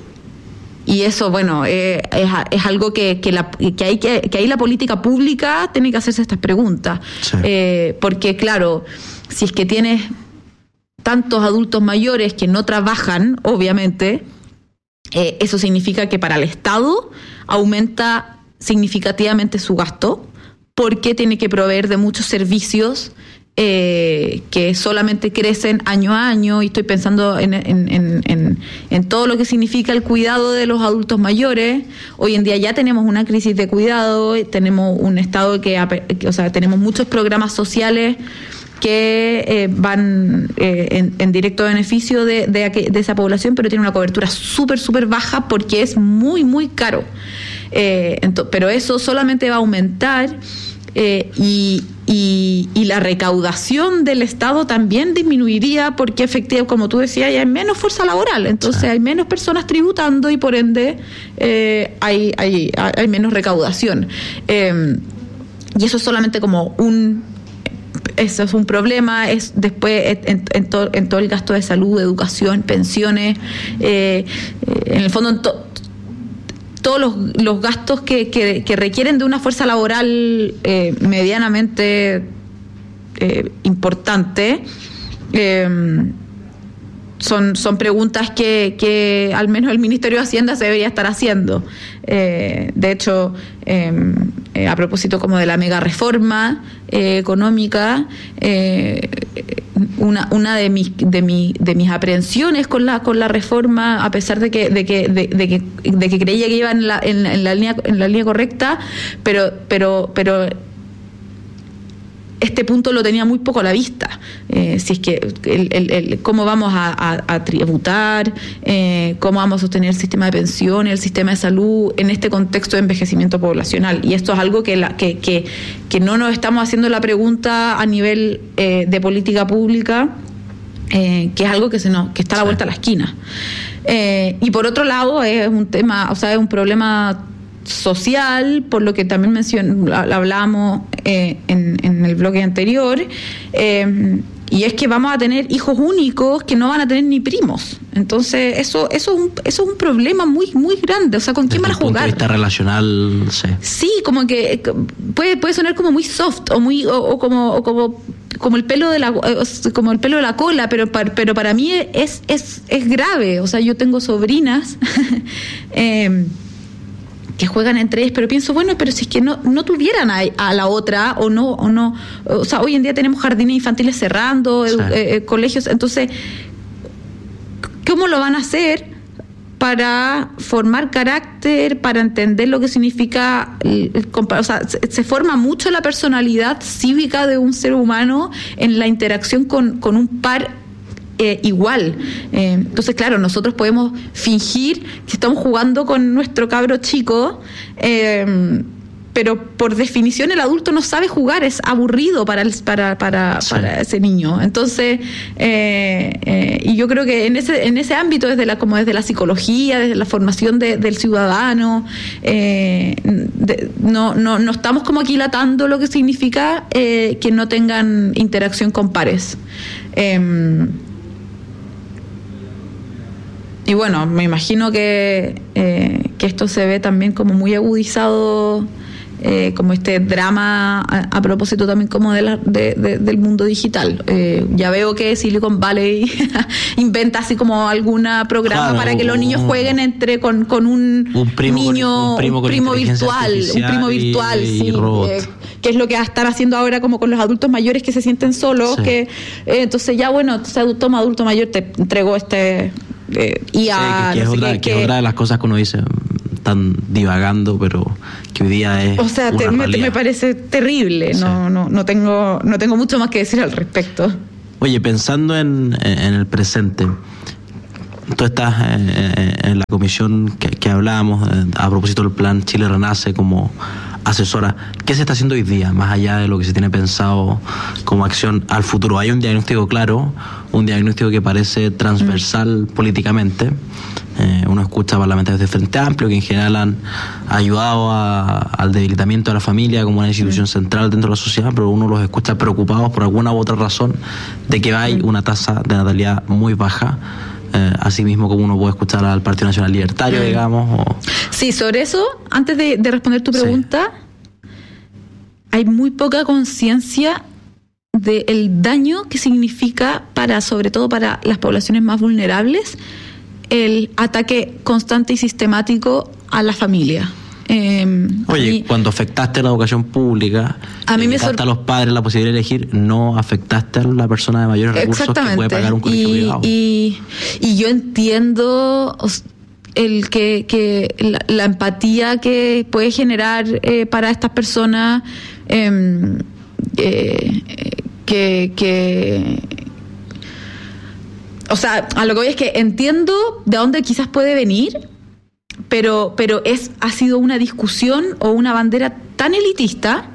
y eso, bueno, eh, es, es algo que, que, la, que, hay que, que ahí la política pública tiene que hacerse estas preguntas, sí. eh, porque claro, si es que tienes tantos adultos mayores que no trabajan, obviamente, eh, eso significa que para el Estado aumenta significativamente su gasto, porque tiene que proveer de muchos servicios eh, que solamente crecen año a año, y estoy pensando en, en, en, en, en todo lo que significa el cuidado de los adultos mayores. Hoy en día ya tenemos una crisis de cuidado, tenemos un Estado que, que o sea, tenemos muchos programas sociales que eh, van eh, en, en directo beneficio de, de, de esa población, pero tiene una cobertura súper, súper baja porque es muy, muy caro. Eh, ento, pero eso solamente va a aumentar eh, y, y, y la recaudación del Estado también disminuiría porque efectivamente, como tú decías, hay menos fuerza laboral, entonces sí. hay menos personas tributando y por ende eh, hay, hay, hay menos recaudación. Eh, y eso es solamente como un... Eso es un problema, es después en, en, to, en todo el gasto de salud, educación, pensiones, eh, en el fondo en to, todos los, los gastos que, que, que requieren de una fuerza laboral eh, medianamente eh, importante. Eh, Son, son preguntas que, que al menos el Ministerio de Hacienda se debería estar haciendo. Eh, de hecho, eh, eh, a propósito como de la mega reforma eh, económica, eh, una, una de mis de mi, de mis aprehensiones con la con la reforma, a pesar de que de que de, de que de que creía que iba en la en, en la línea en la línea correcta, pero pero pero este punto lo tenía muy poco a la vista. Eh, si es que el, el, el, cómo vamos a, a, a tributar, eh, cómo vamos a sostener el sistema de pensiones, el sistema de salud en este contexto de envejecimiento poblacional. Y esto es algo que, la, que, que, que no nos estamos haciendo la pregunta a nivel eh, de política pública, eh, que es algo que se nos, que está a la vuelta a la esquina. Eh, y por otro lado, es un tema, o sea, es un problema social, por lo que también mencionó, hablamos eh, en, en el bloque anterior, eh, y es que vamos a tener hijos únicos que no van a tener ni primos. Entonces eso eso es un, eso es un problema muy muy grande. O sea, ¿con quién van a jugar? Desde el punto de vista relacional, sí. Sí, como que puede puede sonar como muy soft o muy o, o como o como como el pelo de la como el pelo de la cola, pero para, pero para mí es es es grave. O sea, yo tengo sobrinas eh, que juegan entre ellas, pero pienso, bueno, pero si es que no no tuvieran a, a la otra, o no, o no, o sea, hoy en día tenemos jardines infantiles cerrando, sí. eh, eh, colegios, entonces, ¿cómo lo van a hacer para formar carácter, para entender lo que significa, el, el, o sea, se, se forma mucho la personalidad cívica de un ser humano en la interacción con, con un par Eh, igual. Eh, entonces, claro, nosotros podemos fingir que estamos jugando con nuestro cabro chico, eh, pero por definición el adulto no sabe jugar, es aburrido para el, para para, sí. para ese niño. Entonces, eh, eh, y yo creo que en ese en ese ámbito, desde la como desde la psicología, desde la formación de, del ciudadano, eh, de, no no no estamos como aquilatando lo que significa eh, que no tengan interacción con pares. Eh, Y bueno, me imagino que, eh, que esto se ve también como muy agudizado, eh, como este drama a, a propósito también como de la, de, de, del mundo digital. Eh, ya veo que Silicon Valley inventa así como alguna programa claro, para que los niños jueguen entre con, con un, un primo niño, con, un primo, un primo virtual, un primo virtual, y, sí. Y robot. Eh, que es lo que están haciendo ahora como con los adultos mayores que se sienten solos, sí. que eh, entonces ya bueno, entonces toma adulto mayor, te entrego este eh, I A, sí, que, que, no es sé otra, qué, que que, es otra de las cosas que uno dice, están divagando, pero que hoy día es o sea, una te, me, realidad. me parece terrible. Sí. No, no, no tengo, no tengo mucho más que decir al respecto. Oye, pensando en, en el presente, tú estás eh, en la comisión que, que hablábamos eh, a propósito del plan Chile Renace como asesora. ¿Qué se está haciendo hoy día, más allá de lo que se tiene pensado como acción al futuro? ¿Hay un diagnóstico claro, un diagnóstico que parece transversal mm. políticamente? Eh, uno escucha parlamentarios de Frente Amplio que en general han ayudado a, al debilitamiento de la familia como una institución mm. central dentro de la sociedad, pero uno los escucha preocupados por alguna u otra razón de que hay mm. una tasa de natalidad muy baja. Eh, así mismo como uno puede escuchar al Partido Nacional Libertario, mm. digamos. O... Sí, sobre eso, antes de, de responder tu pregunta, sí. hay muy poca conciencia del daño que significa para, sobre todo para las poblaciones más vulnerables, el ataque constante y sistemático a la familia. Eh, Oye, mí, cuando afectaste a la educación pública, a mí me sor... a los padres la posibilidad de elegir, no afectaste a la persona de mayores recursos que puede pagar un colegio y, privado. Y, y yo entiendo el que, que la, la empatía que puede generar eh, para estas personas eh, eh, que, que o sea, a lo que voy es que entiendo de dónde quizás puede venir, pero pero es ha sido una discusión o una bandera tan elitista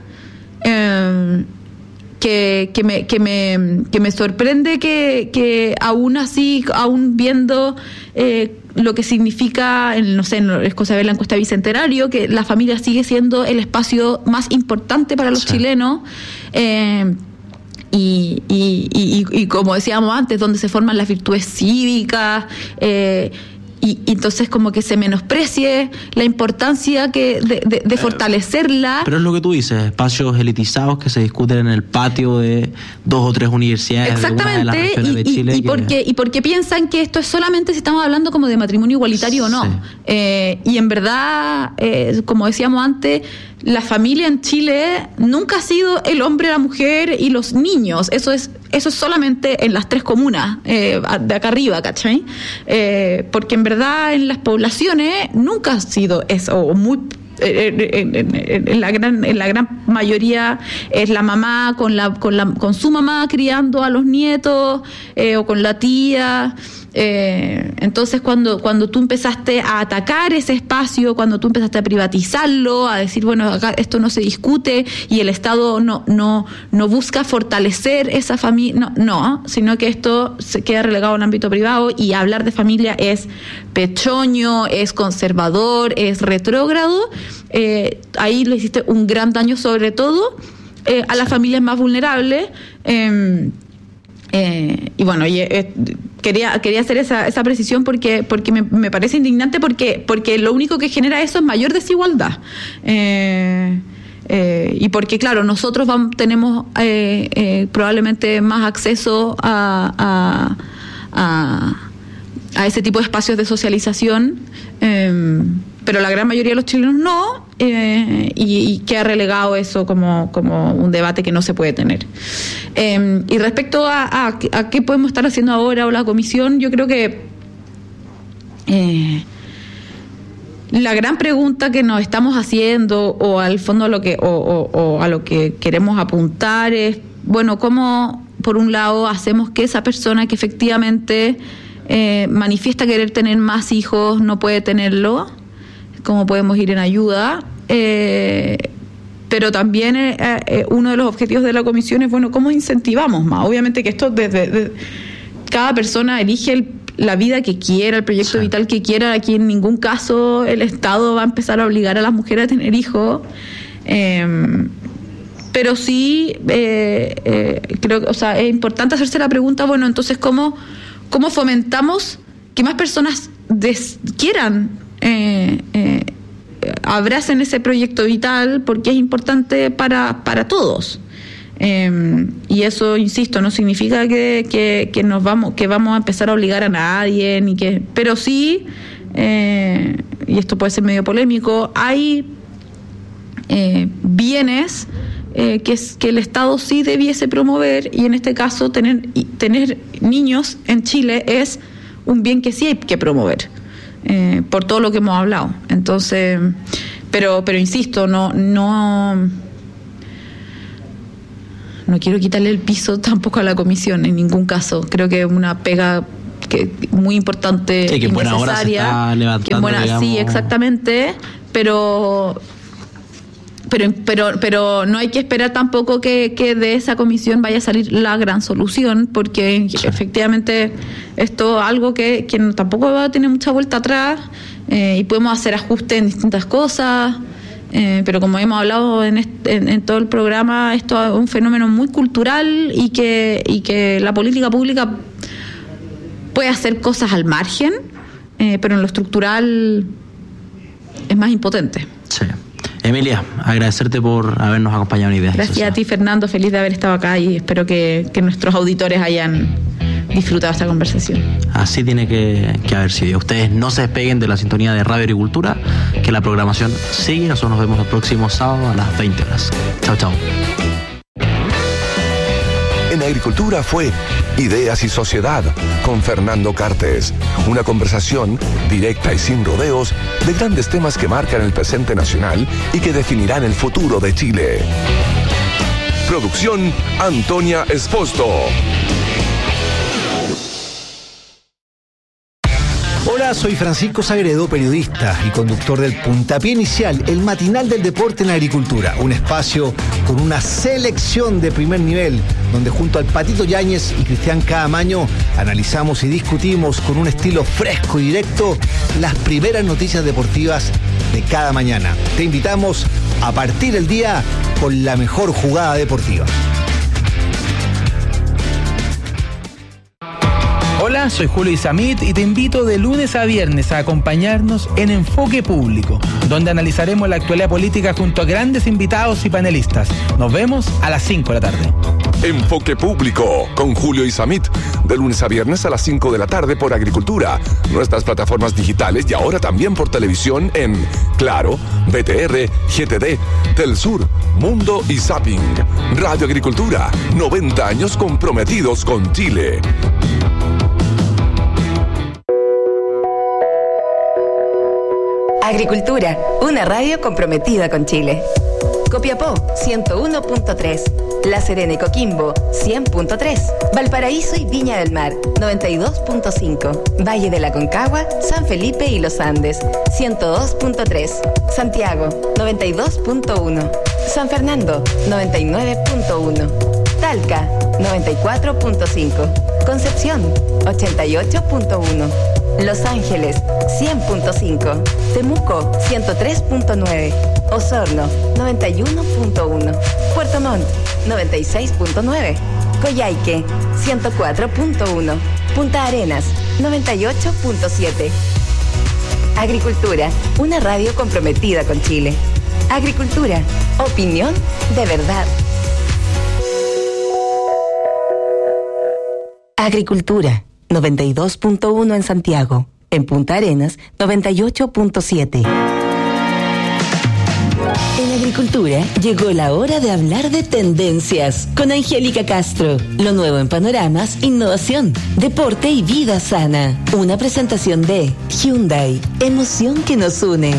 eh, que, que me que me que me sorprende que, que aún así, aún viendo eh, lo que significa, no sé, es cosa de ver la encuesta Bicentenario, que la familia sigue siendo el espacio más importante para los sí. chilenos. Eh, Y, y, y, y como decíamos antes, donde se forman las virtudes cívicas, eh, y, y entonces como que se menosprecie la importancia que de, de, de fortalecerla. Pero es lo que tú dices, espacios elitizados que se discuten en el patio de dos o tres universidades. Exactamente, de una de las regiones y, de Chile. Y, y, que... porque, y porque piensan que esto es solamente si estamos hablando como de matrimonio igualitario o no. Sí. Eh, y en verdad, eh, como decíamos antes, la familia en Chile nunca ha sido el hombre, la mujer y los niños. Eso es eso es solamente en las tres comunas eh, de acá arriba, ¿cachai? Eh, porque en verdad en las poblaciones nunca ha sido eso, o muy en, en, en la gran en la gran mayoría es la mamá con la con la con su mamá criando a los nietos eh, o con la tía. Eh, entonces cuando cuando tú empezaste a atacar ese espacio, cuando tú empezaste a privatizarlo, a decir bueno, acá esto no se discute y el Estado no no no busca fortalecer esa familia, no, no, sino que esto se queda relegado al ámbito privado, y hablar de familia es pechoño, es conservador, es retrógrado. Eh, ahí le hiciste un gran daño, sobre todo eh, a las familias más vulnerables. Eh, Eh, y bueno, y, eh, quería quería hacer esa esa precisión porque porque me, me parece indignante, porque porque lo único que genera eso es mayor desigualdad. Eh, eh, y porque, claro, nosotros vamos, tenemos eh, eh, probablemente más acceso a, a, a, a ese tipo de espacios de socialización, eh, pero la gran mayoría de los chilenos no, eh, y, y queda relegado eso como, como un debate que no se puede tener. Eh, y respecto a, a, a qué podemos estar haciendo ahora o la comisión, yo creo que eh, la gran pregunta que nos estamos haciendo, o al fondo lo que o, o, o a lo que queremos apuntar, es, bueno, ¿cómo por un lado hacemos que esa persona que efectivamente eh, manifiesta querer tener más hijos no puede tenerlo? ¿Cómo podemos ir en ayuda? Eh, pero también eh, eh, uno de los objetivos de la comisión es, bueno, ¿cómo incentivamos más? Obviamente que esto desde, desde cada persona elige el, la vida que quiera, el proyecto sí. vital que quiera. Aquí en ningún caso el Estado va a empezar a obligar a las mujeres a tener hijos. Eh, pero sí, eh, eh, creo que, o sea, es importante hacerse la pregunta, bueno, entonces, ¿cómo, cómo fomentamos que más personas des, quieran Eh, eh, abracen ese proyecto vital, porque es importante para, para todos? Eh, y eso, insisto, no significa que, que, que nos vamos que vamos a empezar a obligar a nadie, ni que, pero sí, eh, y esto puede ser medio polémico, hay eh, bienes eh, que, es, que el Estado sí debiese promover, y en este caso tener, tener niños en Chile es un bien que sí hay que promover, eh, por todo lo que hemos hablado. Entonces, pero, pero insisto, no, no, no quiero quitarle el piso tampoco a la comisión en ningún caso. Creo que es una pega que muy importante, sí, que en buena hora se está levantando, que en buena, digamos. Sí, exactamente, pero pero pero pero no hay que esperar tampoco que, que de esa comisión vaya a salir la gran solución, porque sí, efectivamente esto es algo que, que tampoco va a tener mucha vuelta atrás, eh, y podemos hacer ajustes en distintas cosas, eh, pero como hemos hablado en, este, en, en todo el programa, esto es un fenómeno muy cultural y que y que la política pública puede hacer cosas al margen, eh, pero en lo estructural es más impotente. Sí. Emilia, agradecerte por habernos acompañado en Ideas. Gracias a ti, Fernando, feliz de haber estado acá y espero que, que nuestros auditores hayan disfrutado esta conversación. Así tiene que, que haber sido. Ustedes no se despeguen de la sintonía de Radio Agricultura, que la programación sigue. Nosotros nos vemos el próximo sábado a las veinte horas. Chao, chao. En Agricultura fue Ideas y Sociedad con Fernando Cartes. Una conversación directa y sin rodeos de grandes temas que marcan el presente nacional y que definirán el futuro de Chile. Producción Antonia Esposto. Hola, soy Francisco Sagredo, periodista y conductor del Puntapié Inicial, el matinal del deporte en la agricultura. Un espacio con una selección de primer nivel, donde junto al Patito Yáñez y Cristian Caamaño analizamos y discutimos con un estilo fresco y directo las primeras noticias deportivas de cada mañana. Te invitamos a partir el día con la mejor jugada deportiva. Hola, soy Julio Isamit y te invito de lunes a viernes a acompañarnos en Enfoque Público, donde analizaremos la actualidad política junto a grandes invitados y panelistas. Nos vemos a las cinco de la tarde. Enfoque Público con Julio Isamit, de lunes a viernes a las cinco de la tarde por Agricultura, nuestras plataformas digitales y ahora también por televisión en Claro, B T R, G T D, Telsur, Mundo y Zapping. Radio Agricultura, noventa años comprometidos con Chile. Agricultura, una radio comprometida con Chile. Copiapó, ciento uno punto tres. La Serena y Coquimbo, cien punto tres. Valparaíso y Viña del Mar, noventa y dos punto cinco. Valle de la Concagua, San Felipe y Los Andes, ciento dos punto tres. Santiago, noventa y dos punto uno. San Fernando, noventa y nueve punto uno. Talca, noventa y cuatro punto cinco. Concepción, ochenta y ocho punto uno. Los Ángeles, cien punto cinco. Temuco, ciento tres punto nueve. Osorno, noventa y uno punto uno. Puerto Montt, noventa y seis punto nueve. Coyhaique, ciento cuatro punto uno. Punta Arenas, noventa y ocho punto siete. Agricultura, una radio comprometida con Chile. Agricultura, opinión de verdad. Agricultura, noventa y dos punto uno en Santiago. En Punta Arenas, noventa y ocho punto siete. En Agricultura llegó la hora de hablar de tendencias con Angélica Castro. Lo nuevo en panoramas, innovación, deporte y vida sana. Una presentación de Hyundai, emoción que nos une.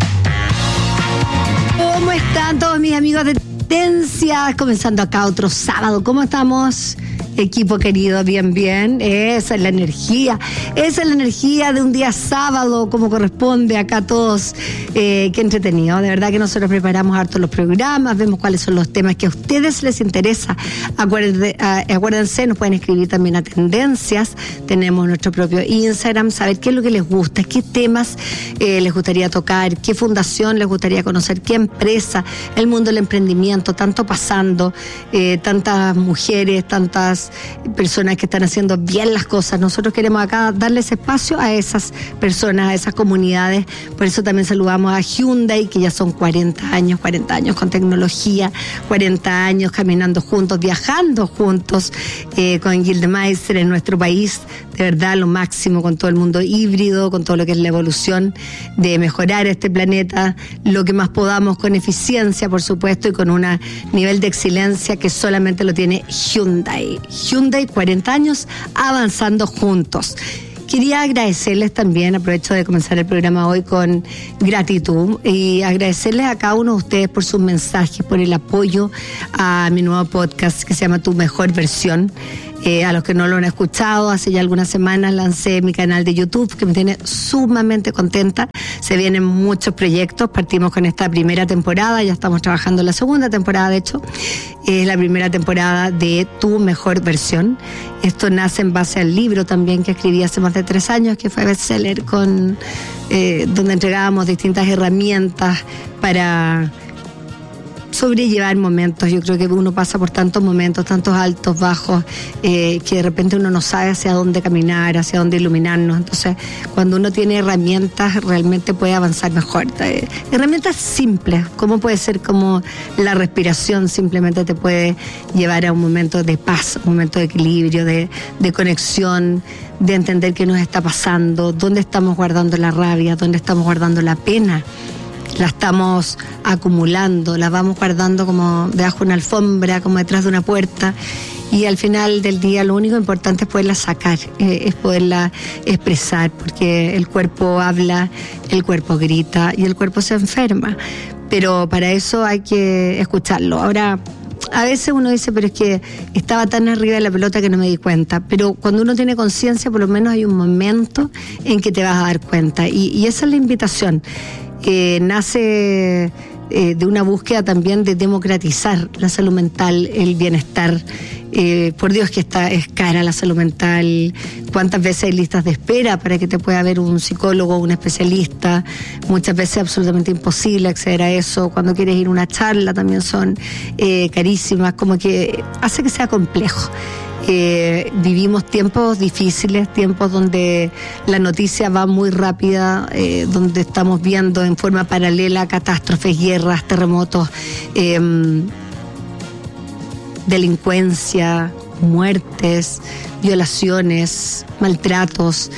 ¿Cómo están todos mis amigos de tendencias? Comenzando acá otro sábado. ¿Cómo estamos? Equipo querido, bien, bien. Esa es la energía. Esa es la energía de un día sábado, como corresponde acá a todos. Eh, qué entretenido. De verdad que nosotros preparamos harto los programas, vemos cuáles son los temas que a ustedes les interesa. Acuérdense, acuérdense, nos pueden escribir también a Tendencias. Tenemos nuestro propio Instagram, saber qué es lo que les gusta, qué temas eh, les gustaría tocar, qué fundación les gustaría conocer, qué empresa, el mundo del emprendimiento, tanto pasando, eh, tantas mujeres, tantas personas que están haciendo bien las cosas. Nosotros queremos acá darles espacio a esas personas, a esas comunidades. Por eso también saludamos a Hyundai, que ya son cuarenta años, cuarenta años con tecnología, cuarenta años caminando juntos, viajando juntos eh, con Gildemeister en nuestro país. De verdad, lo máximo con todo el mundo híbrido, con todo lo que es la evolución de mejorar este planeta, lo que más podamos con eficiencia, por supuesto, y con un nivel de excelencia que solamente lo tiene Hyundai. Hyundai, cuarenta años avanzando juntos. Quería agradecerles también, aprovecho de comenzar el programa hoy con gratitud y agradecerles a cada uno de ustedes por sus mensajes, por el apoyo a mi nuevo podcast que se llama Tu Mejor Versión. Eh, a los que no lo han escuchado, hace ya algunas semanas lancé mi canal de YouTube, que me tiene sumamente contenta. Se vienen muchos proyectos, partimos con esta primera temporada, ya estamos trabajando en la segunda temporada, de hecho. Es la primera temporada de Tu Mejor Versión. Esto nace en base al libro también que escribí hace más de tres años, que fue bestseller, con, eh, donde entregábamos distintas herramientas para sobrellevar momentos. Yo creo que uno pasa por tantos momentos, tantos altos, bajos, eh, que de repente uno no sabe hacia dónde caminar, hacia dónde iluminarnos. Entonces, cuando uno tiene herramientas, realmente puede avanzar mejor. Eh, herramientas simples, como puede ser como la respiración, simplemente te puede llevar a un momento de paz, un momento de equilibrio, de, de conexión, de entender qué nos está pasando, dónde estamos guardando la rabia, dónde estamos guardando la pena. La estamos acumulando, la vamos guardando como debajo de una alfombra, como detrás de una puerta, y al final del día lo único importante es poderla sacar, eh, es poderla expresar, porque el cuerpo habla, el cuerpo grita y el cuerpo se enferma, pero para eso hay que escucharlo. Ahora, a veces uno dice, pero es que estaba tan arriba de la pelota que no me di cuenta, pero cuando uno tiene conciencia, por lo menos hay un momento en que te vas a dar cuenta, y, y esa es la invitación. Que nace eh, de una búsqueda también de democratizar la salud mental, el bienestar. Eh, por Dios que está, es cara la salud mental. Cuántas veces hay listas de espera para que te pueda ver un psicólogo o un especialista. Muchas veces es absolutamente imposible acceder a eso. Cuando quieres ir a una charla también son eh, carísimas, como que hace que sea complejo. Eh, vivimos tiempos difíciles, tiempos donde la noticia va muy rápida, eh, donde estamos viendo en forma paralela catástrofes, guerras, terremotos, eh, delincuencia, muertes, violaciones, maltratos,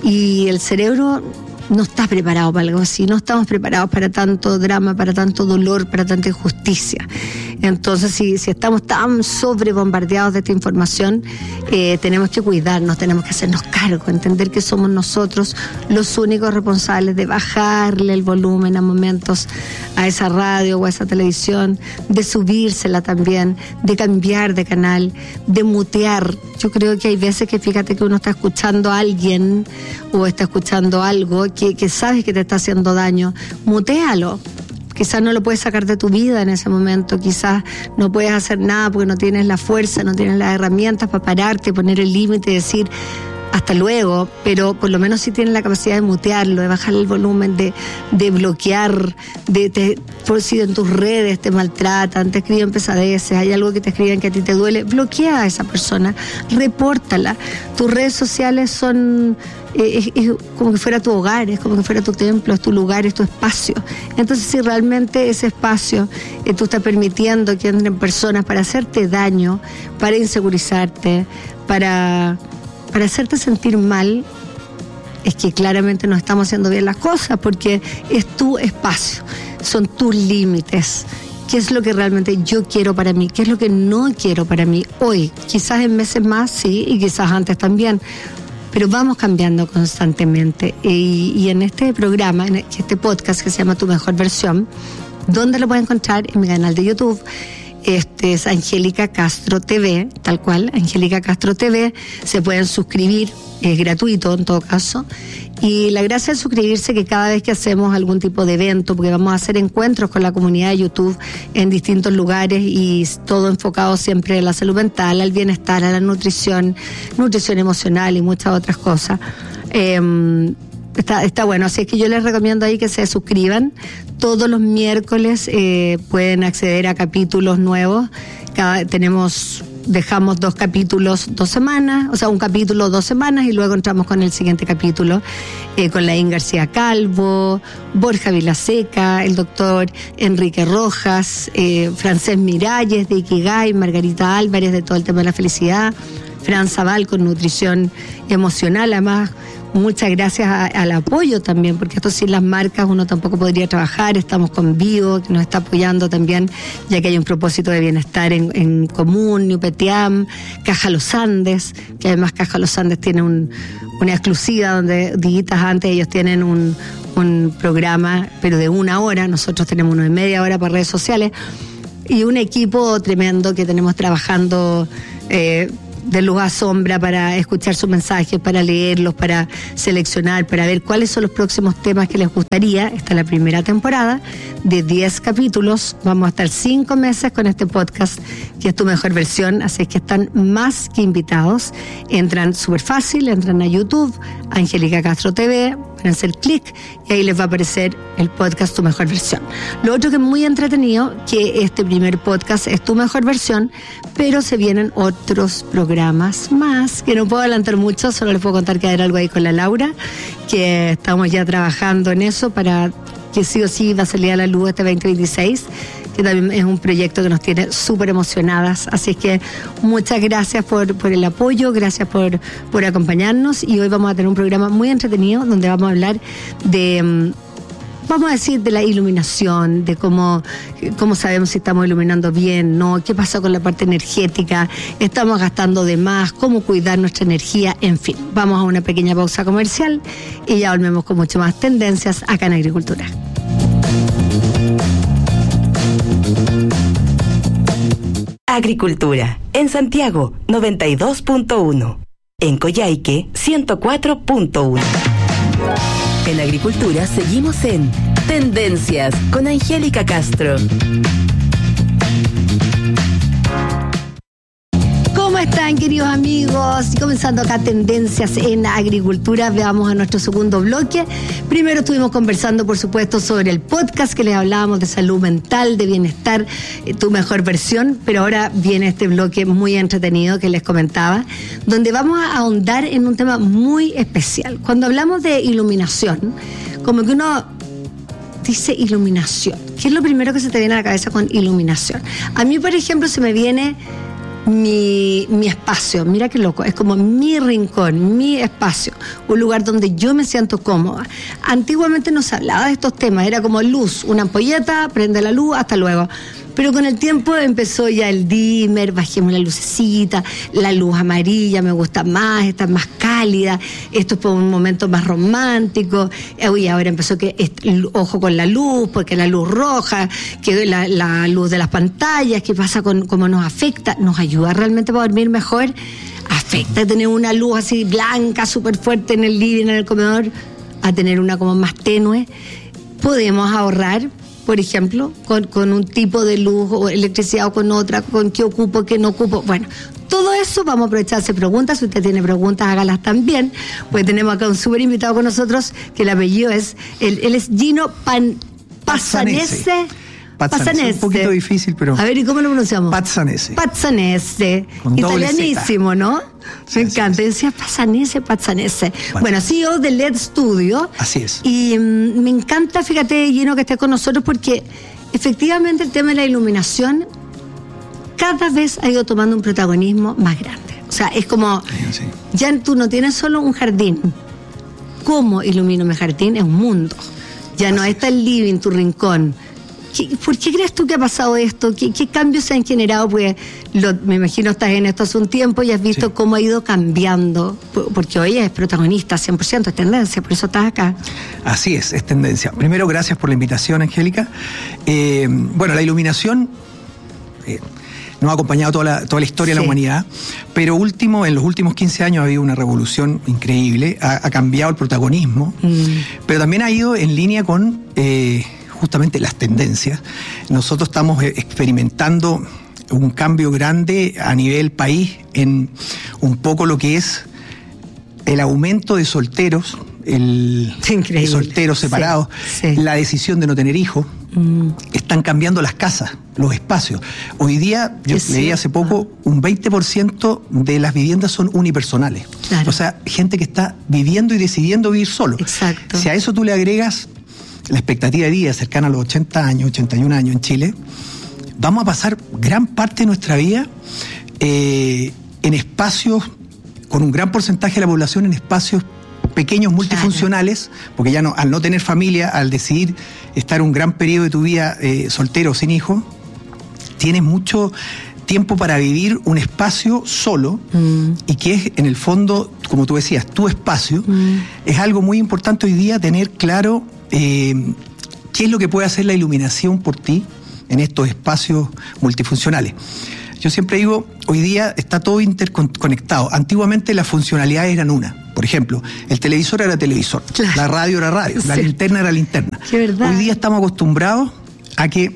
y el cerebro no está preparado para algo así, no estamos preparados para tanto drama, para tanto dolor, para tanta injusticia. Entonces, si, si estamos tan sobrebombardeados de esta información, eh, tenemos que cuidarnos, tenemos que hacernos cargo, entender que somos nosotros los únicos responsables de bajarle el volumen a momentos a esa radio o a esa televisión, de subírsela también, de cambiar de canal, de mutear. Yo creo que hay veces que fíjate que uno está escuchando a alguien o está escuchando algo que, que sabes que te está haciendo daño, mutéalo. Quizás no lo puedes sacar de tu vida en ese momento, quizás no puedes hacer nada porque no tienes la fuerza, no tienes las herramientas para pararte, poner el límite y decir hasta luego, pero por lo menos sí tienes la capacidad de mutearlo, de bajar el volumen, de, de bloquear, de, de por si en tus redes te maltratan, te escriben pesadeces, hay algo que te escriben que a ti te duele, bloquea a esa persona, repórtala. Tus redes sociales son eh, es, es como que fuera tu hogar, es como que fuera tu templo, es tu lugar, es tu espacio. Entonces, si realmente ese espacio eh, tú estás permitiendo que entren personas para hacerte daño, para insegurizarte, para para hacerte sentir mal, es que claramente no estamos haciendo bien las cosas, porque es tu espacio, son tus límites. ¿Qué es lo que realmente yo quiero para mí? ¿Qué es lo que no quiero para mí hoy? Quizás en meses más, sí, y quizás antes también, pero vamos cambiando constantemente. Y, y en este programa, en este podcast que se llama Tu Mejor Versión, ¿dónde lo puedes encontrar? En mi canal de YouTube. Este es Angélica Castro T V, tal cual, Angélica Castro T V. Se pueden suscribir, es gratuito en todo caso. Y la gracia de suscribirse es que cada vez que hacemos algún tipo de evento, porque vamos a hacer encuentros con la comunidad de YouTube en distintos lugares y todo enfocado siempre en la salud mental, al bienestar, a la nutrición, nutrición emocional y muchas otras cosas. Eh, Está, está bueno, así es que yo les recomiendo ahí que se suscriban. Todos los miércoles eh, pueden acceder a capítulos nuevos. Cada, tenemos, dejamos dos capítulos dos semanas, o sea, un capítulo dos semanas y luego entramos con el siguiente capítulo, eh, con Laín García Calvo, Borja Vilaseca, el doctor Enrique Rojas, eh, Francés Miralles de Ikigai, Margarita Álvarez de todo el tema de la felicidad, Fran Zabal con nutrición emocional, además muchas gracias a, al apoyo también, porque esto sin las marcas uno tampoco podría trabajar. Estamos con Vivo, que nos está apoyando también, ya que hay un propósito de bienestar en, en común, Newpetiam, Caja Los Andes, que además Caja Los Andes tiene un, una exclusiva donde digitas antes, ellos tienen un, un programa, pero de una hora, nosotros tenemos uno de media hora para redes sociales, y un equipo tremendo que tenemos trabajando eh, de luz a sombra para escuchar sus mensajes, para leerlos, para seleccionar, para ver cuáles son los próximos temas que les gustaría. Esta es la primera temporada de diez capítulos. Vamos a estar cinco meses con este podcast, que es Tu Mejor Versión, así que están más que invitados. Entran súper fácil, entran a YouTube, Angélica Castro T V, van a hacer clic y ahí les va a aparecer el podcast Tu Mejor Versión. Lo otro que es muy entretenido, que este primer podcast es Tu Mejor Versión, pero se vienen otros programas más, que no puedo adelantar mucho, solo les puedo contar que hay algo ahí con la Laura, que estamos ya trabajando en eso para que sí o sí va a salir a la luz este veinte veintiséis, que también es un proyecto que nos tiene súper emocionadas. Así que muchas gracias por, por el apoyo, gracias por, por acompañarnos, y hoy vamos a tener un programa muy entretenido donde vamos a hablar de, vamos a decir, de la iluminación, de cómo, cómo sabemos si estamos iluminando bien, no, qué pasa con la parte energética, estamos gastando de más, cómo cuidar nuestra energía, en fin. Vamos a una pequeña pausa comercial y ya volvemos con mucho más tendencias acá en Agricultura. Agricultura, en Santiago, noventa y dos punto uno. En Coyhaique, ciento cuatro punto uno. En Agricultura seguimos en Tendencias con Angélica Castro. ¿Cómo están, queridos amigos? Comenzando acá Tendencias en Agricultura, veamos a nuestro segundo bloque. Primero estuvimos conversando, por supuesto, sobre el podcast que les hablábamos de salud mental, de bienestar, eh, Tu Mejor Versión, pero ahora viene este bloque muy entretenido que les comentaba, donde vamos a ahondar en un tema muy especial. Cuando hablamos de iluminación, como que uno dice iluminación, ¿qué es lo primero que se te viene a la cabeza con iluminación? A mí, por ejemplo, se me viene Mi, mi espacio, mira qué loco, es como mi rincón, mi espacio, un lugar donde yo me siento cómoda. Antiguamente no se hablaba de estos temas, era como luz, una ampolleta, prende la luz, hasta luego. Pero con el tiempo empezó ya el dimmer, bajemos la lucecita, la luz amarilla me gusta más, está más cálida, esto es por un momento más romántico. Y ahora empezó que ojo con la luz, porque la luz roja, que la, la luz de las pantallas, qué pasa con cómo nos afecta, nos ayuda realmente para dormir mejor, afecta tener una luz así blanca, súper fuerte en el living, en el comedor, a tener una como más tenue. Podemos ahorrar, por ejemplo, con, con un tipo de luz o electricidad o con otra, con qué ocupo, qué no ocupo. Bueno, todo eso vamos a aprovechar a hacer preguntas. Si usted tiene preguntas, hágalas también. Pues tenemos acá un súper invitado con nosotros, que el apellido es, él, él es Gino Pan, Pazzanese. Pazzanese. Un poquito difícil, pero... A ver, ¿y cómo lo pronunciamos? Pazzanese. Pazzanese. Con italianísimo, ¿no? Sí, me así encanta. es. Decía Pazzanese, Pazzanese. Bueno, C E O de L E D Studio. Así es. Y mm, me encanta, fíjate, Gino, que estés con nosotros, porque efectivamente el tema de la iluminación cada vez ha ido tomando un protagonismo más grande. O sea, es como, Sí, sí. ya tú no tienes solo un jardín. ¿Cómo ilumino mi jardín? Es un mundo. Ya no está el living, tu rincón. ¿Qué, ¿Por qué crees tú que ha pasado esto? ¿Qué, qué cambios se han generado? Pues lo, me imagino estás en esto hace un tiempo y has visto Sí. cómo ha ido cambiando, porque hoy es protagonista, cien por ciento, es tendencia, por eso estás acá. Así es, es tendencia. Primero, gracias por la invitación, Angélica. Eh, bueno, la iluminación eh, nos ha acompañado toda la, toda la historia Sí. de la humanidad, pero último, en los últimos quince años ha habido una revolución increíble, ha, ha cambiado el protagonismo, Mm. pero también ha ido en línea con eh, justamente las tendencias. Nosotros estamos eh, experimentando un cambio grande a nivel país en un poco lo que es el aumento de solteros, el Increíble. de solteros separados, Sí, sí. la decisión de no tener hijos. Mm. Están cambiando las casas, los espacios. Hoy día, yo Es leí hace cierto. poco, un veinte por ciento de las viviendas son unipersonales. Claro. O sea, gente que está viviendo y decidiendo vivir solo. Exacto. Si a eso tú le agregas la expectativa de vida cercana a los ochenta años, ochenta y un años en Chile, vamos a pasar gran parte de nuestra vida eh, en espacios, con un gran porcentaje de la población en espacios pequeños multifuncionales, claro. porque ya no, al no tener familia, al decidir estar un gran periodo de tu vida eh, soltero o sin hijos, tienes mucho tiempo para vivir un espacio solo mm. y que es en el fondo, como tú decías, tu espacio. Mm. Es algo muy importante hoy día tener claro eh, qué es lo que puede hacer la iluminación por ti en estos espacios multifuncionales. Yo siempre digo, hoy día está todo interconectado. Antiguamente las funcionalidades eran una. Por ejemplo, el televisor era televisor, claro. la radio era radio, sí. la linterna era linterna. Hoy día estamos acostumbrados a que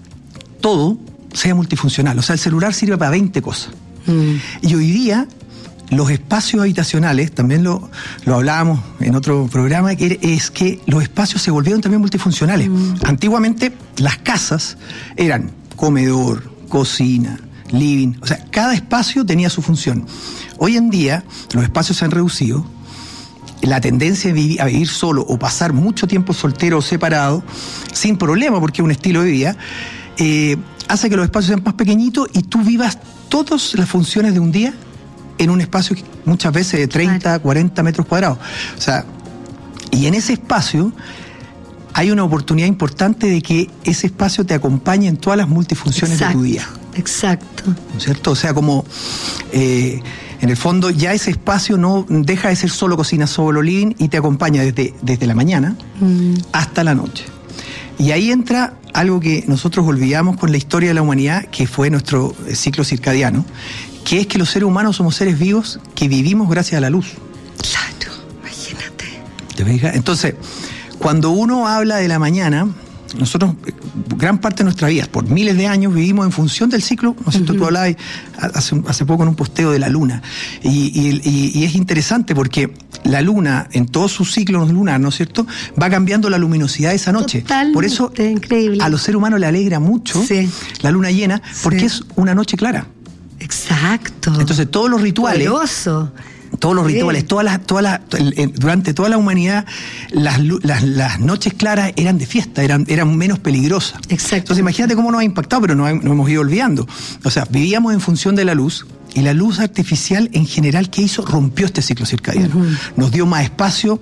todo sea multifuncional. O sea, el celular sirve para veinte cosas. Mm. Y hoy día, los espacios habitacionales, también lo, lo hablábamos en otro programa, que es que los espacios se volvieron también multifuncionales. Mm. Antiguamente, las casas eran comedor, cocina, living. O sea, cada espacio tenía su función. Hoy en día, los espacios se han reducido. La tendencia a vivir, a vivir solo o pasar mucho tiempo soltero o separado, sin problema, porque es un estilo de vida, eh, hace que los espacios sean más pequeñitos y tú vivas todas las funciones de un día en un espacio muchas veces de treinta, cuarenta metros cuadrados. O sea, y en ese espacio hay una oportunidad importante de que ese espacio te acompañe en todas las multifunciones exacto, de tu día. Exacto. ¿No es cierto? O sea, como eh, en el fondo ya ese espacio no deja de ser solo cocina, solo living y te acompaña desde, desde la mañana mm. hasta la noche. Y ahí entra algo que nosotros olvidamos con la historia de la humanidad, que fue nuestro ciclo circadiano, que es que los seres humanos somos seres vivos que vivimos gracias a la luz. Claro, imagínate. ¿Te fijas? Entonces, cuando uno habla de la mañana, nosotros, gran parte de nuestra vida, por miles de años, vivimos en función del ciclo, ¿no es cierto? Uh-huh. Tú hablabas hace, hace poco en un posteo de la luna, y, y, y, y es interesante porque la luna, en todos sus ciclos lunar, ¿no es cierto?, va cambiando la luminosidad de esa noche. Totalmente, por eso, increíble. A los seres humanos le alegra mucho sí. la luna llena, porque sí. es una noche clara. Exacto. Entonces, todos los rituales... Poderoso. Todos los rituales, todas las, todas las, durante toda la humanidad, las, las, las noches claras eran de fiesta, eran, eran menos peligrosas. Exacto. Entonces imagínate cómo nos ha impactado, pero nos, nos hemos ido olvidando. O sea, vivíamos en función de la luz, y la luz artificial en general, ¿qué hizo? Rompió este ciclo circadiano. Uh-huh. Nos dio más espacio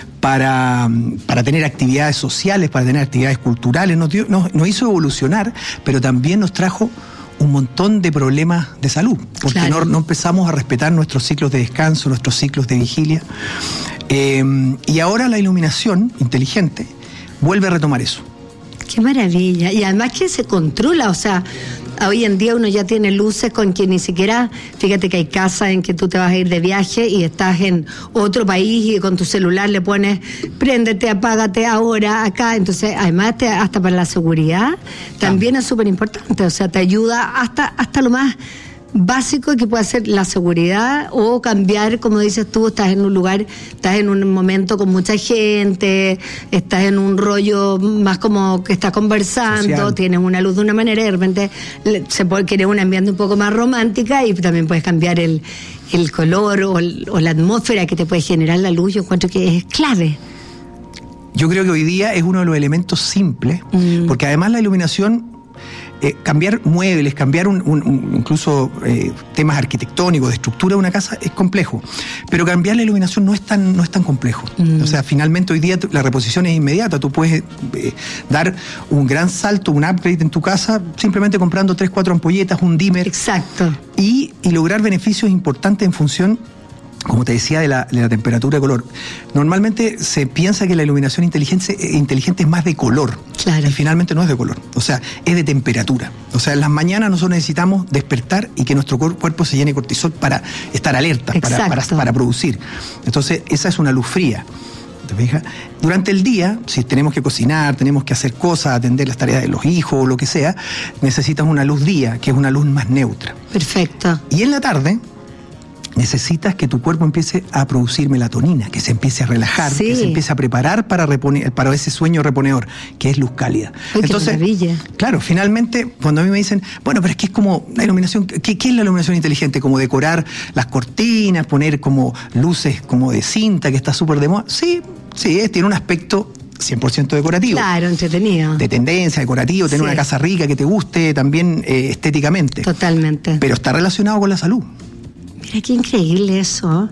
para, para tener actividades sociales, para tener actividades culturales, nos, dio, nos, nos hizo evolucionar, pero también nos trajo un montón de problemas de salud, porque claro. no, no empezamos a respetar nuestros ciclos de descanso, nuestros ciclos de vigilia. Eh, y ahora la iluminación inteligente vuelve a retomar eso. Qué maravilla. Y además que se controla, o sea, hoy en día uno ya tiene luces con que ni siquiera, fíjate que hay casas en que tú te vas a ir de viaje y estás en otro país y con tu celular le pones, préndete, apágate ahora, acá. Entonces, además, te, hasta para la seguridad, también es súper importante. O sea, te ayuda hasta, hasta lo más básico que puede ser la seguridad o cambiar, como dices tú, estás en un lugar, estás en un momento con mucha gente, estás en un rollo más como que estás conversando, social. Tienes una luz de una manera y de repente se puede querer un ambiente un poco más romántica y también puedes cambiar el, el color o, el, o la atmósfera que te puede generar la luz. Yo encuentro que es clave. Yo creo que hoy día es uno de los elementos simples, mm. porque además la iluminación... Eh, cambiar muebles, cambiar un, un, un, incluso eh, temas arquitectónicos, de estructura de una casa es complejo, pero cambiar la iluminación no es tan, no es tan complejo. Mm. O sea, finalmente hoy día la reposición es inmediata, tú puedes eh, dar un gran salto, un upgrade en tu casa simplemente comprando tres, cuatro ampolletas, un dimmer. Exacto. Y, y lograr beneficios importantes en función, como te decía, de la, de la temperatura de color. Normalmente se piensa que la iluminación inteligente, inteligente es más de color. Claro. Y finalmente no es de color. O sea, es de temperatura. O sea, en las mañanas nosotros necesitamos despertar y que nuestro cuerpo se llene de cortisol para estar alerta, para, para, para producir. Entonces, esa es una luz fría. ¿Te fijas? Durante el día, si tenemos que cocinar, tenemos que hacer cosas, atender las tareas de los hijos o lo que sea, necesitas una luz día, que es una luz más neutra. Perfecto. Y en la tarde... necesitas que tu cuerpo empiece a producir melatonina, que se empiece a relajar, sí. que se empiece a preparar para reponer, para ese sueño reponedor, que es luz cálida. Ay, entonces, qué maravilla. Claro, finalmente, cuando a mí me dicen, bueno, pero es que es como la iluminación, ¿qué, qué es la iluminación inteligente? Como decorar las cortinas, poner como luces como de cinta, que está súper de moda. Sí, sí, es, tiene un aspecto cien por ciento decorativo. Claro, entretenido. De tendencia, decorativo, tener sí. una casa rica que te guste también eh, estéticamente. Totalmente. Pero está relacionado con la salud. Mira qué increíble eso.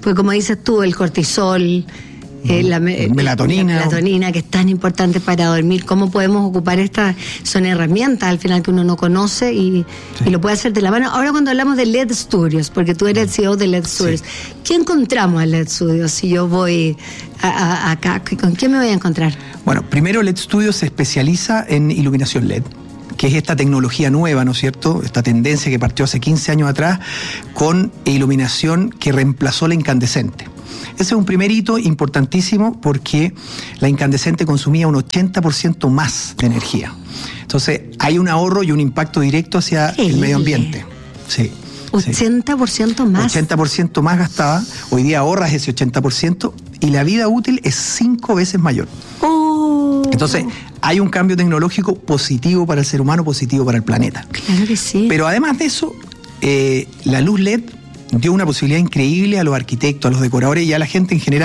Pues como dices tú, el cortisol, eh, la, me- Melatonina. la melatonina, que es tan importante para dormir, ¿cómo podemos ocupar estas? Son herramientas al final que uno no conoce y, Sí. y lo puede hacer de la mano. Ahora cuando hablamos de L E D Studios, porque tú eres el C E O de L E D Studios, ¿qué encontramos en L E D Studios si yo voy a, a- acá? ¿Con qué me voy a encontrar? Bueno, primero L E D Studios se especializa en iluminación L E D, que es esta tecnología nueva, ¿no es cierto? Esta tendencia que partió hace quince años atrás con iluminación que reemplazó la incandescente. Ese es un primer hito importantísimo porque la incandescente consumía un ochenta por ciento más de energía. Entonces, hay un ahorro y un impacto directo hacia el Increíble. medio ambiente. Sí. sí. ochenta por ciento más. ochenta por ciento más gastaba, hoy día ahorras ese ochenta por ciento y la vida útil es cinco veces mayor. Oh, Entonces, hay un cambio tecnológico positivo para el ser humano, positivo para el planeta. claro que sí. Pero además de eso, eh, la luz L E D dio una posibilidad increíble a los arquitectos, a los decoradores y a la gente en general